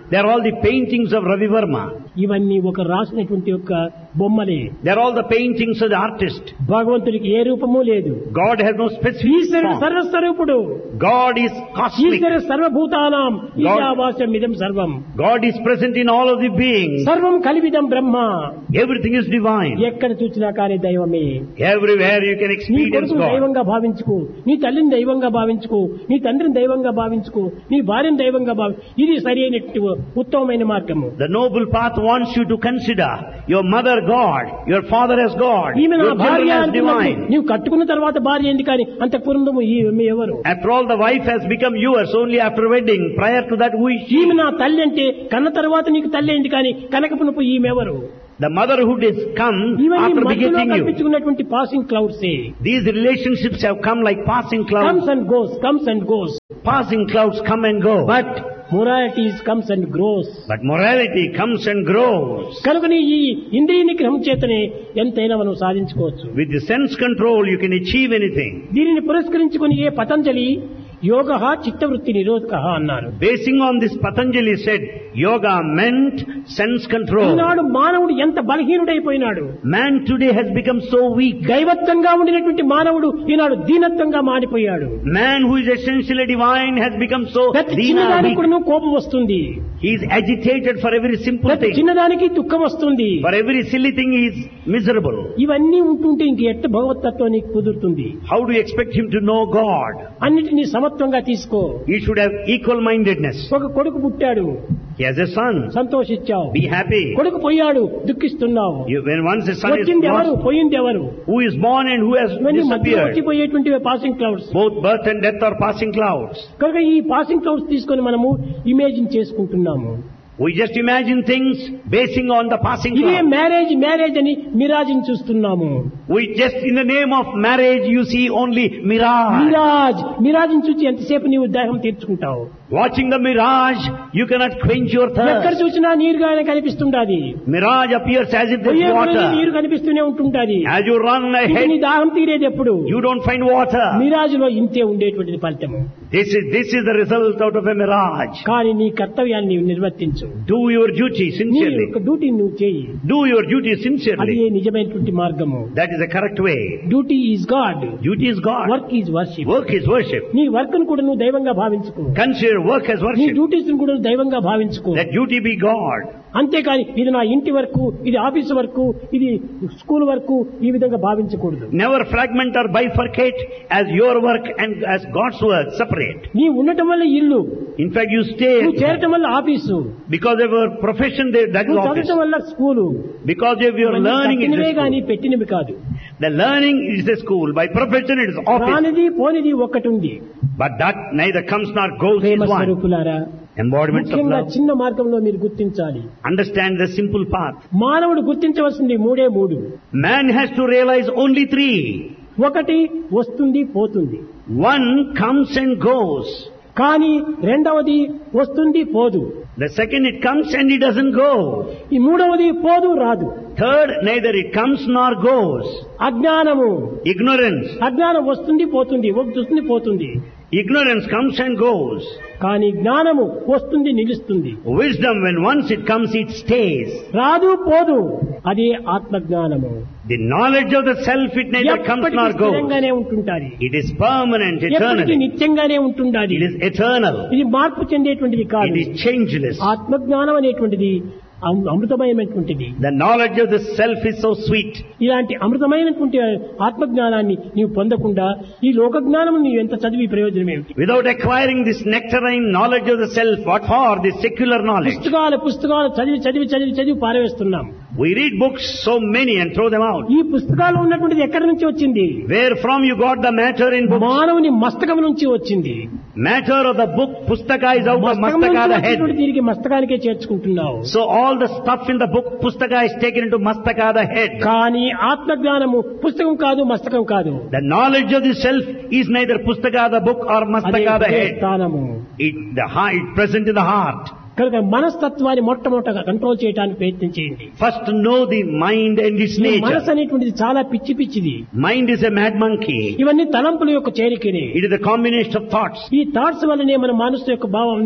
They are all the paintings of Ravi Verma. ఇవన్నీ ఒక రాసినటువంటి యొక్క బొమ్మలే. They are all the paintings of the artist. భగవంతుడికి ఏ రూపము లేదు. God has no specific ఈశ్వరుడు form. సర్వస్వరూపుడు. God is cosmic. ఈశ్వరుడు సర్వభూతానాం ఈశావాస్యం ఇదం సర్వం. God is present in all of the beings. సర్వం కలివిదం బ్రహ్మ. Everything is divine. ఎక్కడ చూసినా కానీ దైవమే. Everywhere you can నీ experience కొడుకుని God. దైవంగా భావించుకో, నీ తల్లిని దైవంగా భావించుకో, నీ తండ్రిని దైవంగా భావించుకో, నీ భార్యను దైవంగా భావి ఇది సరి అయినట్టు ఉత్తమమైన మార్గము. The noble path wants you to consider your mother God, your father as God, ఈమె నా your భార్య children as అంటున్నప్పుడు divine. నీవు కట్టుకున్న తర్వాత భార్య ఏంటి కానీ అంత పూర్వము ఈమె ఎవరు? After all, the wife has become yours only after wedding. Prior to that, who is she? ఈమె నా తల్లి అంటే కన్న తర్వాత నీకు తల్లి ఏంటి కానీ కనకపునపు ఈమె ఎవరు? The motherhood has come ఇవన్నీ after మధ్యలో begetting you. కల్పించుకున్నటువంటి passing clouds. These relationships have come like passing clouds. Comes and goes, comes and goes. Passing clouds come and go. But morality comes and grows. But morality comes and grows. కనుకని ఈ ఇంద్రియ నిగ్రహం చేతనే ఎంతైనా మనం సాధించుకోవచ్చు. With the sense control, you can achieve anything. దీనిని పురస్కరించుకుని ఏ పతంజలి యోగ చిత్తవృత్తి నిరోధక అన్నారు. Basing on this, Patanjali said, yoga meant sense control. ఈనాడు మానవుడు ఎంత బలహీనుడైపోయినాడు. Man today has become so weak. దైవత్వంగా ఉండినటువంటి మానవుడు ఈనాడు దీనత్వంగా మారిపోయాడు. Man who is essentially divine has become so ప్రతి dina, చిన్నదానికి weak. కూడా కోపం వస్తుంది. He is agitated for every simple ప్రతి thing. చిన్నదానికి దుఃఖం వస్తుంది. For every silly thing he is miserable. ఇవన్నీ ఉంటుంటే ఇంక ఎట్ట భగవతత్వానికి కుదురుతుంది? How do you expect him to know God? అన్నిటినీ సమత్వంగా తీసుకో. He should have equal mindedness. ఒక కొడుకు పుట్టాడు, He has a son. సంతోషించావు. Be happy. కొడుకు పోయాడు, దుఃఖిస్తున్నావు. You, when once a son is వచ్చింది ఎవరు, lost, పోయింది ఎవరు? who is born and who has ఇవన్నీ మధ్యలో disappeared. వచ్చిపోయేటువంటి passing clouds. Both birth and death are passing clouds. కనుక ఈ పాసింగ్ క్లౌడ్స్ తీసుకొని మనము ఇమేజిన్ చేసుకుంటున్నాము. We just imagine things basing on the passing ఇదే clouds. మ్యారేజ్ మ్యారేజ్ అని మిరాజిని చూస్తున్నాము. We just, in the name of marriage, you see only mirage. Miraz మిరాజిని చూసి ఎంతసేపు నీవు దాహం తీర్చుకుంటావు? Watching the mirage, you cannot quench your ఎక్కడ thirst. చూసినా నీరుగానే కనిపిస్తుండాది. Mirage appears as if there's పోయే కొలది నీరు water. కనిపిస్తూనే ఉంటుంటాది. As you run ఇది ahead, నీ దాహం తీరేది ఎప్పుడు? you don't find water. Miraz లో ఇంతే ఉండేటువంటిది ఫలితము. This is, this is the result out of a mirage. కానీ నీ కర్తవ్యాన్ని నీవు నిర్వర్తించు. Do your duty నీ sincerely. యొక్క డ్యూటీని నువ్వు చేయి. Do your duty అది sincerely. నిజమైనటువంటి మార్గము. That is the correct way. Duty is God, Duty is God. Work is worship. Work is worship. నీ వర్క్ ను కూడా నువ్వు దైవంగా భావించుకో. Consider work as నీ worship. డ్యూటీస్ ను కూడా నువ్వు దైవంగా భావించుకో. Let duty be God. అంతేకాని ఇది నా ఇంటి వరకు, ఇది ఆఫీసు వరకు, ఇది స్కూల్ వరకు ఈ విధంగా భావించకూడదు. Never fragment or bifurcate as your work and as God's work separate. నీ ఉండటం వల్ల ఇల్లు, In fact, you stay నువ్వు చేరటం వల్ల office, because of your profession, there- that is నువ్వు office. చదవటం వల్ల school. Because of your learning, it కట్టినవే is కానీ school. పెట్టినవి కాదు. The learning is the school. By profession, it is office. రానిది పోనిది ఒక్కటి ఉంది. But that neither comes nor goes is Prema one. స్వరూపులారా, Embodiments of ముఖ్యంగా love. చిన్న మార్గంలో మీరు గుర్తించాలి. Understand the simple path. మానవుడు గుర్తించవలసింది మూడే మూడు. Man has to realize only three. ఒకటి వస్తుంది పోతుంది, One comes and goes. కానీ రెండవది వస్తుంది పోదు, The second, it comes and it doesn't go. ఈ మూడవది పోదు రాదు. Third, neither it comes nor goes. అజ్ఞానము, Ignorance. అజ్ఞానం వస్తుంది పోతుంది, వస్తుంది పోతుంది. Ignorance comes and goes. కానీ జ్ఞానము వస్తుంది నిలుస్తుంది. Wisdom, when once it comes, it stays. రాదు పోదు, అదే ఆత్మజ్ఞానము. The knowledge of the self, it neither comes ఎప్పటికీ nor goes. స్థిరంగానే ఉంటుంటాది. It is permanent, ఎప్పటికీ eternally. నిత్యంగానే ఉంటుండాలి. It is eternal. ఇది మార్పు చెందేటువంటిది కాదు. It is changeless. ఆత్మజ్ఞానం అనేటువంటిది అమృ- అమృతమైనటువంటిది. The knowledge of the self is so sweet. ఇలాంటి అమృతమైనటువంటి ఆత్మజ్ఞానాన్ని నీవు పొందకుండా ఈ లోక జ్ఞానం నీవు ఎంత చదివి ప్రయోజనం ఏమిటి? Without acquiring this nectarine knowledge of the self, what for? This secular knowledge. పుస్తకాలు పుస్తకాలు చదివి చదివి చదివి చదివి పారవేస్తున్నాం. We read books, so many, and throw them out. ఈ పుస్తకాలు ఉన్నటువంటిది ఎక్కడి నుంచి వచ్చింది? Where from you got the matter in books? మానవుని మస్తకం నుంచి వచ్చింది. Matter of the book, pustaka is out of మస్తకం mastaka, నుంచి the head. వచ్చినటువంటి దీనికి మస్తకానికే చేర్చుకుంటున్నావు. So all the stuff in the book, pustaka is taken into mastaka, the head. కానీ ఆత్మజ్ఞానము పుస్తకం కాదు, మస్తకం కాదు. The knowledge of the self is neither pustaka, the book, or అదే mastaka, the ఇదే head. స్థానము. It, the heart, it present in the heart. కనుక మనస్తత్వాన్ని మొట్టమొదటగా కంట్రోల్ చేయడానికి ప్రయత్నం చేయండి. First know the mind and its ఈ nature. మనసు అనేటువంటిది చాలా పిచ్చి పిచ్చిది. Mind is a mad monkey. ఇవన్నీ తలంపుల యొక్క చేరికనే. It is a combination of thoughts. ఈ థాట్స్ వల్లనే మన మనసు యొక్క భావాన్ని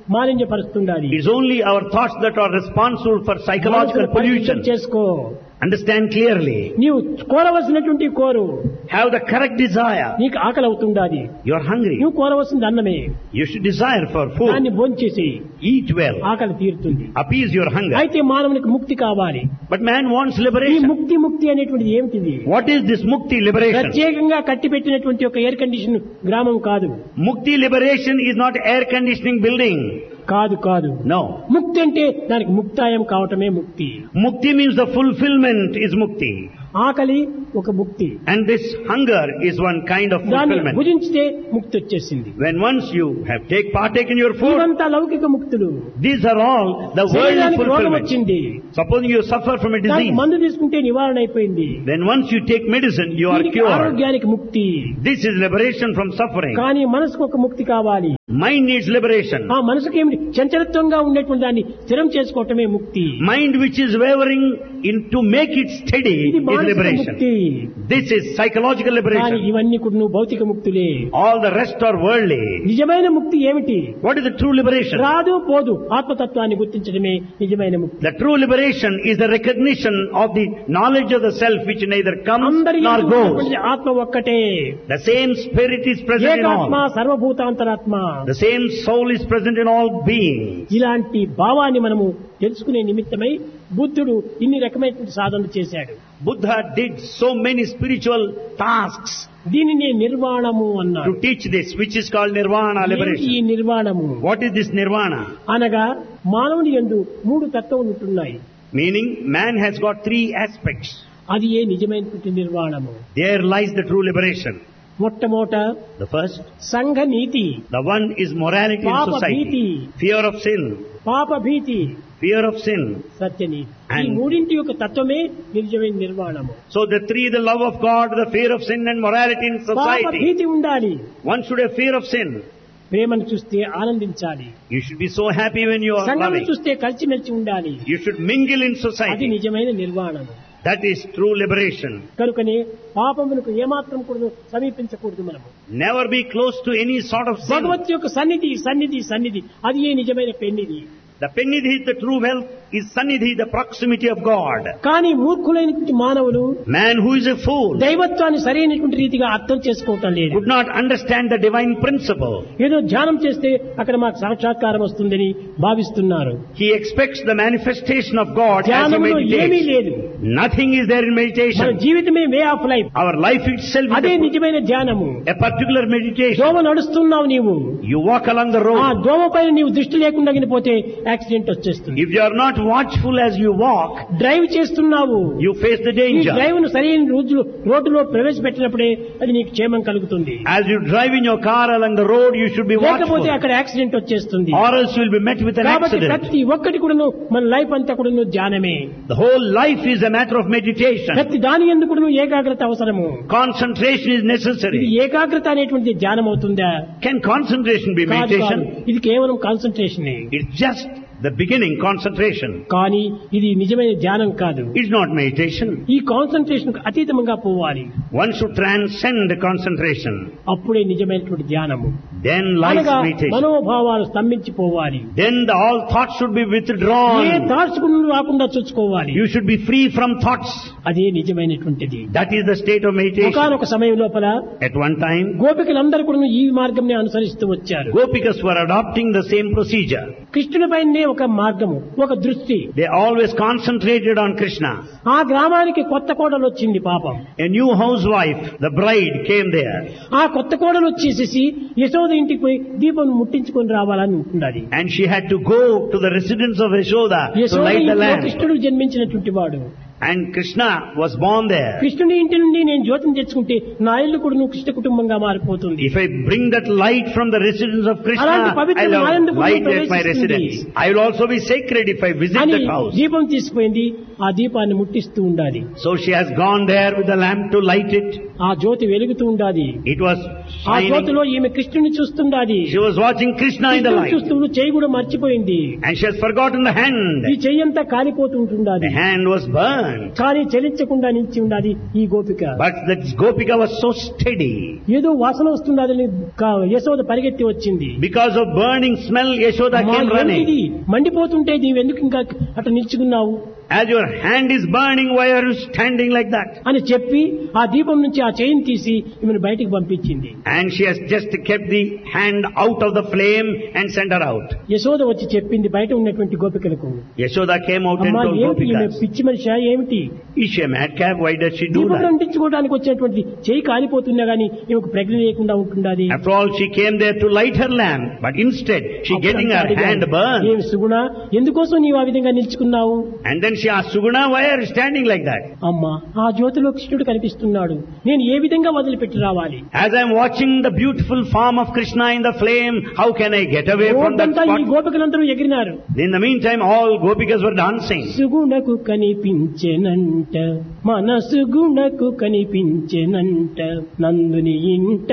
మాలిన్యపరుస్తుండాలి. It's only our thoughts that are responsible for psychological pollution. చేసుకో. Understand clearly. నీవు కోరవలసినటువంటి కోరు. Have the correct desire. నీకు ఆకలి అవుతుండాలి. You are hungry. నువ్వు కోరవలసింది అన్నమే. You should desire for food. దాన్ని భోంచేసి Eat well. ఆకలి తీరుతుంది. Appease your hunger. అయితే మానవునికి ముక్తి కావాలి. But man wants ఈ liberation. ముక్తి ముక్తి అనేటువంటిది ఏమిటిది? What is this mukti liberation? ప్రత్యేకంగా కట్టిపెట్టినటువంటి ఒక ఎయిర్ కండిషన్ గ్రామం కాదు. Mukti liberation is not air conditioning building. కాదు కాదు. No. ముక్తి అంటే దానికి ముక్తాయం కావటమే ముక్తి. Mukti means the fulfillment is mukti. ఆకలి ఒక ముక్తి. And this hunger is one kind of దాన్ని fulfillment. భుజించితే ముక్తి వచ్చేసింది. When once you have take partaken your food, ఇవంతా లౌకిక ముక్తులు. these are all the worldly శరీరానికి రోగం fulfillment. వచ్చింది. Supposing you suffer from a దానికి disease, మందు తీసుకుంటే నివారణ అయిపోయింది. then once you take medicine, you are దీనికి cured. ఆరోగ్యానికి ముక్తి. This is liberation from suffering. కానీ మనసుకు ఒక ముక్తి కావాలి. Mind needs liberation. ఆ మనసుకి ఏమిటి చంచలత్వంగా ఉండేటువంటి దాన్ని స్థిరం చేసుకోవటమే ముక్తి. Mind which is wavering in to make it steady ఇది is మానసిక liberation. ముక్తి. This is psychological కానీ liberation. ఇవన్నీ కూడా నువ్వు భౌతిక ముక్తులే. All the rest are worldly. నిజమైన ముక్తి ఏమిటి? What is the true liberation? రాదు పోదు ఆత్మతత్వాన్ని గుర్తించడమే నిజమైన ముక్తి. The true liberation is the recognition of the knowledge of the self which neither comes అందరి nor యందు goes. ఉన్నటువంటి ఆత్మ ఒక్కటే. The same spirit is present in ఏకాత్మ all. సర్వభూతాంతరాత్మ. The same soul is present in all beings. ఇలాంటి భావాన్ని మనము తెలుసుకునే నిమిత్తమై బుద్ధుడు ఇన్ని రకమైనటువంటి సాధనలు చేశాడు. Buddha did so many spiritual tasks దీనిని నిర్వాణము అన్నాడు. to teach this, which is called nirvana ఏమిటి ఈ liberation. నిర్వాణము? What is this nirvana? అనగా మానవుని యందు మూడు తత్వములు ఉంటున్నాయి. Meaning, man has got three aspects. అది ఏ నిజమైనటువంటి నిర్వాణము. There lies the true liberation. మొట్టమొదట The first, సంఘ నీతి, the one is morality in Papa society. bhiti. Fear of sin. పాప భీతి, Fear of sin. సత్యనీతి. ఈ And- మూడింటి యొక్క తత్వమే నిజమైన నిర్వాణము. So the three, the love of God, the fear of sin and morality in పాప society. భీతి ఉండాలి. One should have fear of sin. ప్రేమను చూస్తే ఆనందించాలి. You should be so happy when you are సంఘం loving. చూస్తే కలిసిమెలిసి ఉండాలి. You should mingle in అది society. నిజమైన నిర్వాణము. That is true liberation. కనుకనే పాపమునకు ఏమాత్రం కూడా సమీపించకూడదు మనము. Never be close to any sort of sin. భగవత్ యొక్క సన్నిధి సన్నిధి సన్నిధి అది ఏ నిజమైన పెన్నిధి. The pennidhi, the true wealth, is sannidhi, the proximity of God. కానీ మూర్ఖులైనటువంటి మానవులు Man who is a fool దైవత్వాన్ని సరైనటువంటి రీతిగా అర్థం చేసుకోవటం లేదు. could not understand the divine principle. ఏదో ధ్యానం చేస్తే అక్కడ మాకు సాక్షాత్కారం వస్తుందని భావిస్తున్నారు. He expects the manifestation of God as he ధ్యానంలో ఏమీ meditates. లేదు. Nothing is there in మన meditation. జీవితమే way of life. Our life itself అదే is a, నిజమైన ధ్యానము. a particular meditation. దోమ నడుస్తున్నావు నీవు. You walk along the ఆ road. దోమ పైన నీవు దృష్టి లేకుండా పోతే యాక్సిడెంట్ వచ్చేస్తుంది. If you are not watchful as you walk, drive చేస్తున్నావు. you face the ఈ danger. డ్రైవ్ ను సరైన రోజులు రోడ్డులో ప్రవేశపెట్టినప్పుడే అది నీకు క్షేమం కలుగుతుంది. As you drive in your car along the road, you should be watchful. లేకపోతే అక్కడ యాక్సిడెంట్ వచ్చేస్తుంది. Or else you will be met with an కాబట్టి accident. ప్రతి ఒక్కటి కూడాను మన లైఫ్ అంతా కూడాను ధ్యానమే. The whole life is a matter of meditation. ప్రతి దాని యందు కూడాను ఏకాగ్రత అవసరము. Concentration is ఇది necessary. ఏకాగ్రత అనేటువంటి ధ్యానం అవుతుందా? Can concentration be కాదు, కాదు. meditation? ఇది కేవలం concentration. It's just the beginning, concentration. కానీ ఇది నిజమైన ధ్యానం కాదు. It's not meditation. ఈ కాన్సన్ట్రేషన్ అతీతంగా పోవాలి. One should transcend concentration. అప్పుడే నిజమైనటువంటి ధ్యానము. Then lies అనగా meditation. మనోభావాలు స్తంభించిపోవాలి. Then the, all thoughts should be A withdrawn. Thoughts రాకుండా చూసుకోవాలి. You should be free from thoughts. అదే నిజమైనటువంటిది. That is the state of meditation. ఒకనొక సమయం లోపల At one time, గోపికలందరూ కూడా ఈ మార్గంని అనుసరిస్తూ వచ్చారు. Gopikas were adopting the same procedure. కృష్ణునిపైనే ఒక మార్గము, ఒక దృష్టి. They always concentrated on Krishna. ఆ గ్రామానికి కొత్త కోడలు వచ్చింది పాపం. A new housewife, the bride, came there. ఆ కొత్త కోడలు వచ్చేసేసి యశోద ఇంటికి పోయి దీపం ముట్టించుకొని రావాలని ఉంటున్నది. And she had to go to the residence of Yashoda to Yashoda light the ఇంట్లో lamp. కృష్ణుడు జన్మించినటువంటి వాడు. And Krishna was born there. కృష్ణుని ఇంటి నుండి నేను జ్యోతిని తెచ్చుకుంటే నా ఇల్లు కూడా నువ్వు కృష్ణ కుటుంబంగా మారిపోతుంది. If I bring that light from the residence of Krishna, అలాంటి పవిత్రమైన I'll have ఆనందం light at my ప్రవేశిస్తుంది. residence. I will also be sacred if I visit అని that house. దీపం తీసుకుపోయింది. ఆ దీపాన్ని ముట్టిస్తూ ఉండాలి. So she has gone there with the lamp to light it. ఆ జ్యోతి వెలుగుతూ ఉండాది. It was ఆ shining. జ్యోతిలో ఈమె కృష్ణుని చూస్తుండాది. She was watching Krishna in the కృష్ణుని light. చూస్తూ చెయ్యి కూడా మర్చిపోయింది. And she has forgotten the hand. ఈ చెయ్యి అంతా కాలిపోతూ ఉంటుండాది. The hand was burned. కానీ చలించకుండా నిలిచి ఉండాది ఈ గోపిక. But the Gopika was so steady. ఏదో వాసన వస్తుందని యశోద పరిగెత్తి వచ్చింది. Because of burning smell, Yashoda అమ్మా, came running. ఏంటిది? మండిపోతుంటే నీవు ఎందుకు ఇంకా అట్లా నిల్చుకున్నావు As your hand is burning, why are you standing like that? అని చెప్పి ఆ దీపం నుంచి ఆ చైన్ తీసి ఈమెను బయటికి పంపించింది. And she has just kept the hand out of the flame and sent her out. Yashoda వచ్చి చెప్పింది బయట ఉన్నటువంటి గోపికలకు, Yashoda came out and అమ్మా told ఏమిటి ఈమె Gopikas, పిచ్చి మనిషి ఏమిటి? is she a madcap? Why does she do దీపం that? అంటించుకోవడానికి వచ్చినటువంటి చేయి కాలిపోతున్నా గానీ ఈమెకు ప్రజ్ఞ లేకుండా ఉంటుండాది. After all, she came there to light her lamp, but instead she getting her hand burned. ఏమి సుగుణ, ఎందుకోసం నీవు ఆ విధంగా నిల్చుకున్నావు? And then she asked, Suguna, why are you standing like that? అమ్మా, ఆ జ్యోతిలో కృష్ణుడు కనిపిస్తున్నాడు, నేను ఏ విధంగా వదిలిపెట్టి రావాలి? As I am watching the beautiful form of Krishna in the flame, how can I get away from that రోడ్డంతా ఈ spot? గోపికలందరూ ఎగిరినారు. In the meantime, all Gopikas were dancing. సుగుణకు కనిపించెనంట, మనసు గుణకు కనిపించెనంట, నందుని ఇంట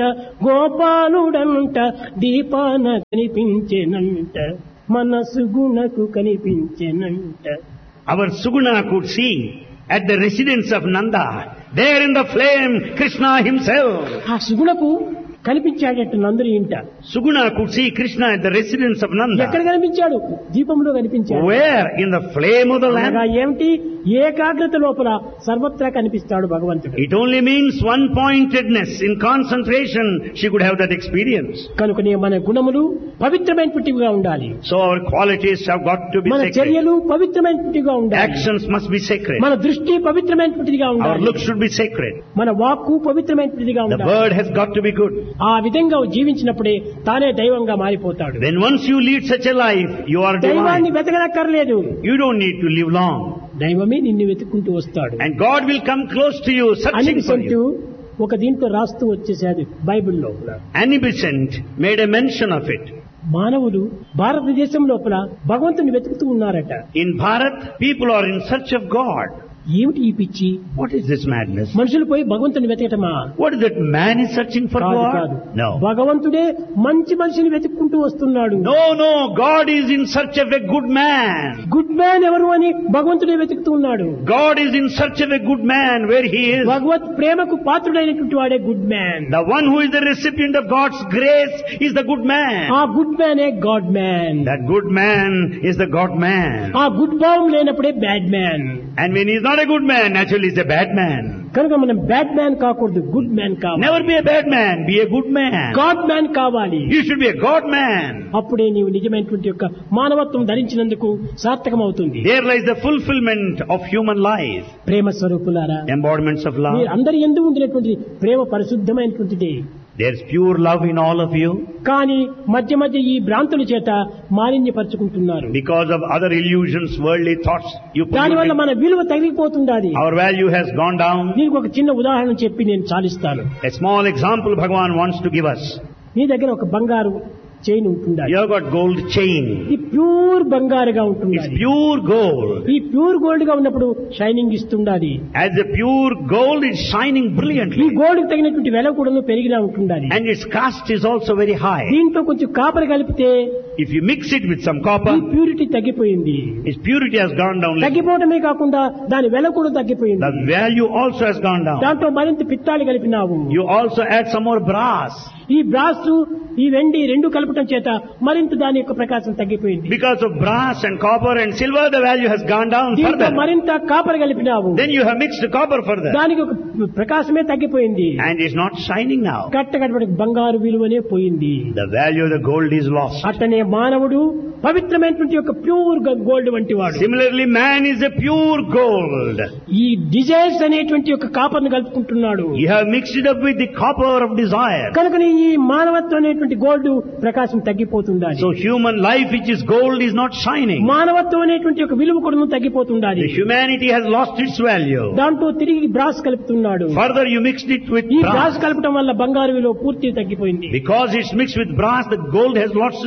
గోపాలుడంట, దీపాన కనిపించెనంట, మనసు గుణకు కనిపించెనంట. Our Suguna could see at the residence of Nanda, there in the flame, Krishna himself. ఆ సుగుణకు కనిపించాడట నందుని ఇంట. Suguna could see Krishna at the residence of ఎక్కడ Nanda. కనిపించాడు? దీపంలో కనిపించాడు. Where? In the flame of the అనగా lamp. ఏమిటి? ఏకాగ్రత లోపల సర్వత్రా కనిపిస్తాడు భగవంతుడు. It only means one-pointedness. In concentration, she could have that experience. కనుకనే మన గుణములు పవిత్రమైనటివిగా ఉండాలి. So our qualities have got to be మన sacred. చర్యలు పవిత్రమైనటివిగా ఉండాలి. Actions must be sacred. మన దృష్టి పవిత్రమైనటిదిగా Our ఉండాలి. looks should be sacred. మన వాక్కు పవిత్రమైనటిదిగా The ఉండాలి. word has got to be good. ఆ విధంగా జీవించినప్పుడే తానే దైవంగా మారిపోతాడు. When once you lead such a life, you are దైవాన్ని divine. వెతకనక్కర్లేదు, You don't need to live long. దైవమే నిన్ను వెతుక్కుంటూ వస్తాడు And God will come close to you, అని searching for విసంటూ you. ఒక దీంట్లో రాస్తూ వచ్చేసాడు బైబిల్ లోపల. Annie Besant made a mention of it. మానవులు భారతదేశం లోపల భగవంతుని వెతుకుతూ ఉన్నారట. In Bharat, people are in search of God. ఏమిటి ఈ పిచ్చి? What is this madness? మనుషులు పోయి భగవంతుని వెతకటమా? What is that man is searching for కాదు, God? కాదు. No. భగవంతుడే మంచి మనిషిని వెతుక్కుంటూ వస్తున్నాడు. No, no. God is in search of a good man. Good man ఎవరు అని భగవంతుడే వెతుకుతూ ఉన్నాడు. God is in search of a good man where he is. భగవత్ ప్రేమకు పాత్రుడైనటువంటి వాడే good man. The one who is the recipient of God's grace is the good man. ఆ good మ్యానే God man. That good man is the God man. ఆ good భావం లేనప్పుడే bad man. And when he is not a good man, naturally he is a bad man. కనుక మనం bad man కాకూడదు, good man కావాలి. Never be a bad man, be a good man. God man కావాలి. You should be a God man. అప్పుడే నీవు నిజమైనటువంటి యొక్క మానవత్వం ధరించినందుకు సార్థకం అవుతుంది. There lies the fulfillment of human life. ప్రేమ స్వరూపులారా, Embodiments of love. మీరు అందరి యందు ఉండినటువంటి ప్రేమ పరిశుద్ధమైనటువంటిది. There is pure love in all of you. కానీ మధ్య మధ్య ఈ భ్రాంతుల చేత మాలిన్యపరుచుకుంటున్నారు. Because of other illusions, worldly thoughts, you దాని వల్ల pollute మన విలువ తగ్గిపోతుండాలి. it. Our value has gone down. దీనికి ఒక చిన్న ఉదాహరణ చెప్పి నేను చాలిస్తాను. A small example Bhagavan wants to give us. నీ దగ్గర ఒక బంగారు చైన్ ఉంటుండాలి. You have got gold chain. ఇది ప్యూర్ బంగారుగా It's ఉంటుండాలి. pure gold. ఈ ప్యూర్ గోల్డ్ గా ఉన్నప్పుడు shining ఇస్తుండాలి. As the pure gold is shining ఈ brilliantly. గోల్డ్ కి తగినటువంటి వెల కూడా పెరిగినా ఉంటుండాలి. And its cost is also very high. దీంట్లో కొంచెం కాపర్ కలిపితే If you mix it with some ఈ copper, ప్యూరిటీ తగ్గిపోయింది. its purity has gone down. little. తగ్గిపోవడమే కాకుండా దాని వెల కూడా తగ్గిపోయింది. The value also has gone down. దాంట్లో మరింత పిత్తాలు కలిపినావు. You also add some more brass. ఈ బ్రాస్ ఈ వెండి రెండు కలపటం చేత మరింత దాని యొక్క ప్రకాశం తగ్గిపోయింది. Because of brass and copper and silver, the value has gone down దీంట్లో further. మరింత copper కలిపినావు. Then you have mixed copper further. దానికి ఒక ప్రకాశమే తగ్గిపోయింది. And it's not shining now. కట్టకటువంటి బంగారు విలువనే పోయింది. The value of the gold is lost. అట్టనే మానవుడు పవిత్రమైనటువంటి యొక్క ప్యూర్ గోల్డ్ వంటి వాడు. Similarly, man is a pure gold. ఈ డిజైర్స్ అనేటువంటి యొక్క కాపర్ను కలుపుకుంటున్నాడు. You have mixed it up with the copper of desire. కనుకనే ఈ మానవత్వం అనేటువంటి gold Prakasam తగ్గిపోతుండాలి. So human life which is gold is not shining. మానవత్వం అనేటువంటి యొక్క విలువ కూడా తగ్గిపోతుండాలి. The humanity has lost its value. దాంట్లో తిరిగి brass కలుపుతున్నాడు. Further you mixed it with ఈ brass. బ్రాస్ కలపటం వల్ల బంగారు విలువ పూర్తి తగ్గిపోయింది. Because it's mixed with brass, the gold has lost its value.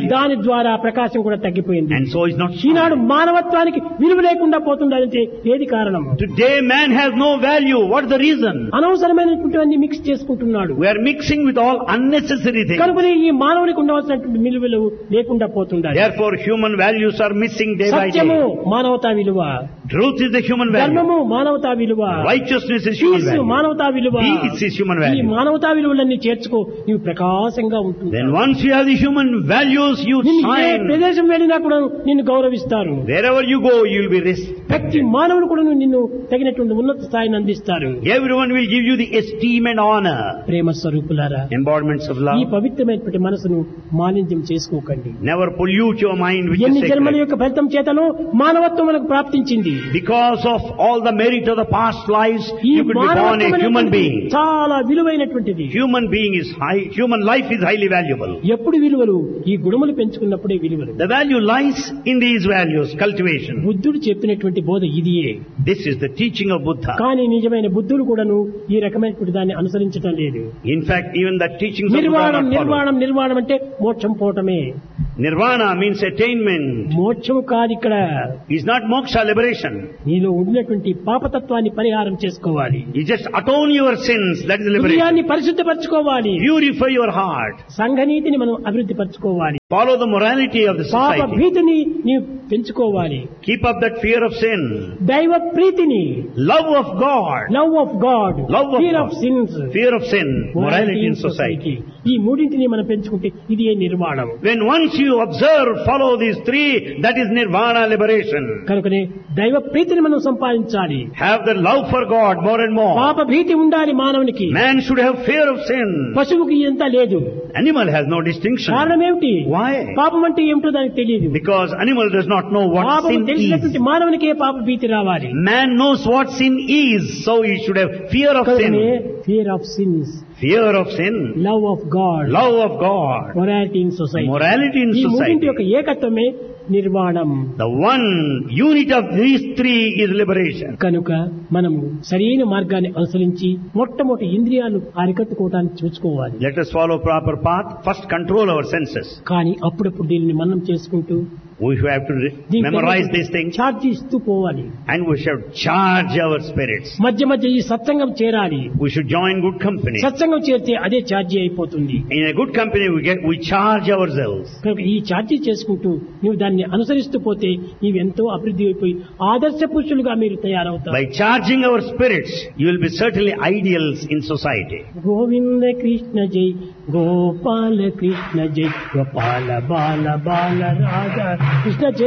దాని ద్వారా ప్రకాశం కూడా తగ్గిపోయింది. and so is not Eenadu strong. మానవత్వానికి విలువ లేకుండా పోతుందంటే ఏది కారణం? Today man has no value. What is the reason? అనవసరమైనటువంటి మిక్స్ చేసుకుంటున్నాడు. We are mixing with all unnecessary things. కనుకనే ఈ మానవునికి ఉండవలసినటువంటి విలువలు లేకుండా పోతుండాలి. Therefore human values are missing day by day. సత్యము మానవతా విలువ, Truth is the human value. ధర్మము మానవతా విలువ, Righteousness is human piece value. మానవతా విలువ. Peace is human ఈ value. మానవతా విలువలన్నీ చేర్చుకో, నీవు ప్రకాశంగా ఉంటుంది. Then once you have the human values, you నిన్ను ఏ shine. ప్రదేశం వెళ్ళినా కూడా నిన్ను గౌరవిస్తారు. Wherever you go, you will be respected. ప్రతి మానవుడు కూడా నిన్ను తగినటువంటి ఉన్నత స్థాయిని అందిస్తారు. Everyone will give you the esteem and honor. ప్రేమ స్వరూపులారా, Embodiments of ఈ love. పవిత్రమైనటువంటి మనసును మాలిన్యం చేసుకోకండి. Never pollute your mind with ఎన్ని the జన్మల sacred. యొక్క ఫలితం చేతను మానవత్వం మనకు ప్రాప్తించింది. Because of all the merit of the past lives, ఈ you could be born a మానవత్వం human అనేటువంటిది being. చాలా విలువైనటువంటిది. Human being is high, human life is highly valuable. ఎప్పుడు విలువలు? ఈ గుణములు పెంచుకున్నప్పుడే విలువలు. The value lies in these values, cultivation. బుద్ధుడు చెప్పినటువంటి బోధ ఇదియే. This is the teaching of Buddha. కానీ నిజమైన బుద్ధులు కూడాను ఈ రకమైనటువంటి దాన్ని అనుసరించడం లేదు. In fact, even the teachings of Buddha are నిర్వాణం not followed. నిర్వాణం నిర్వాణం అంటే మోక్షం పోవటమే. Nirvana means attainment. మోక్షము కాదు ఇక్కడ. It's not moksha, liberation. నీలో ఉన్నటువంటి పాపతత్వాన్ని పరిహారం చేసుకోవాలి. You just atone your sins, that is liberation. హృదయాన్ని పరిశుద్ధపరచుకోవాలి. Purify your heart. సంఘనీతిని మనం అభివృద్ధి పరచుకోవాలి. Follow the morality of the పాప society. భీతిని నీవు పెంచుకోవాలి. Keep up that fear of sin. దైవ ప్రీతిని, Love of God. Love of God, Love of fear God. Of since, Fear of sin. Morality in society. ఈ మూడింటిని మనం పెంచుకుంటే ఇది ఏ నిర్వాణం. When once you observe, follow these three, that is nirvana, liberation. కనుకనే దైవ ప్రీతిని మనం సంపాదించాలి. Have the love for God more and more. పాప భీతి ఉండాలి మానవునికి. Man should have fear of sin. పశువుకి ఎంత లేదు. Animal has no distinction. కారణం ఏమిటి? Why? పాపం అంటే ఏమిటో దానికి తెలియదు. Because animal does not know what పాపం sin is. తెలిసినటువంటి మానవునికే పాప భీతి రావాలి. Man knows what sin is, so he should have fear of కనుకనే sin. Fear of since, Fear of sin. Love of God, Love of God. Morality in society. Morality in ఈ మూడింటి society. యొక్క ఏకత్వమే నిర్వాణం. The one unit of these three is liberation. కనుక మనము సరైన మార్గాన్ని అనుసరించి మొట్టమొదటి ఇంద్రియాలు అరికట్టుకోవడానికి చూసుకోవాలి. Let us follow proper path. First control our senses. కానీ అప్పుడప్పుడు దీనిని మనం చేసుకుంటూ We have to re- memorize these things charge ఇస్తూ పోవాలి. and we should charge our spirits. మధ్య మధ్య ఈ సత్సంగం చేరాలి. We should join good company. సత్సంగం చేరితే అదే ఛార్జీ అయిపోతుంది. In a good company we get, we charge ourselves. కనుక ఈ ఛార్జీ చేసుకుంటూ నువ్వు దాన్ని అనుసరిస్తూ పోతే నీవు ఎంతో అభివృద్ధి అయిపోయి ఆదర్శ పురుషులుగా మీరు తయారవుతారు. By charging our spirits, you will be certainly ideals in society. Govinda Krishna జై, గోపాల కృష్ణ జై, గోపాల బాల బాల రాధా కృష్ణ జై.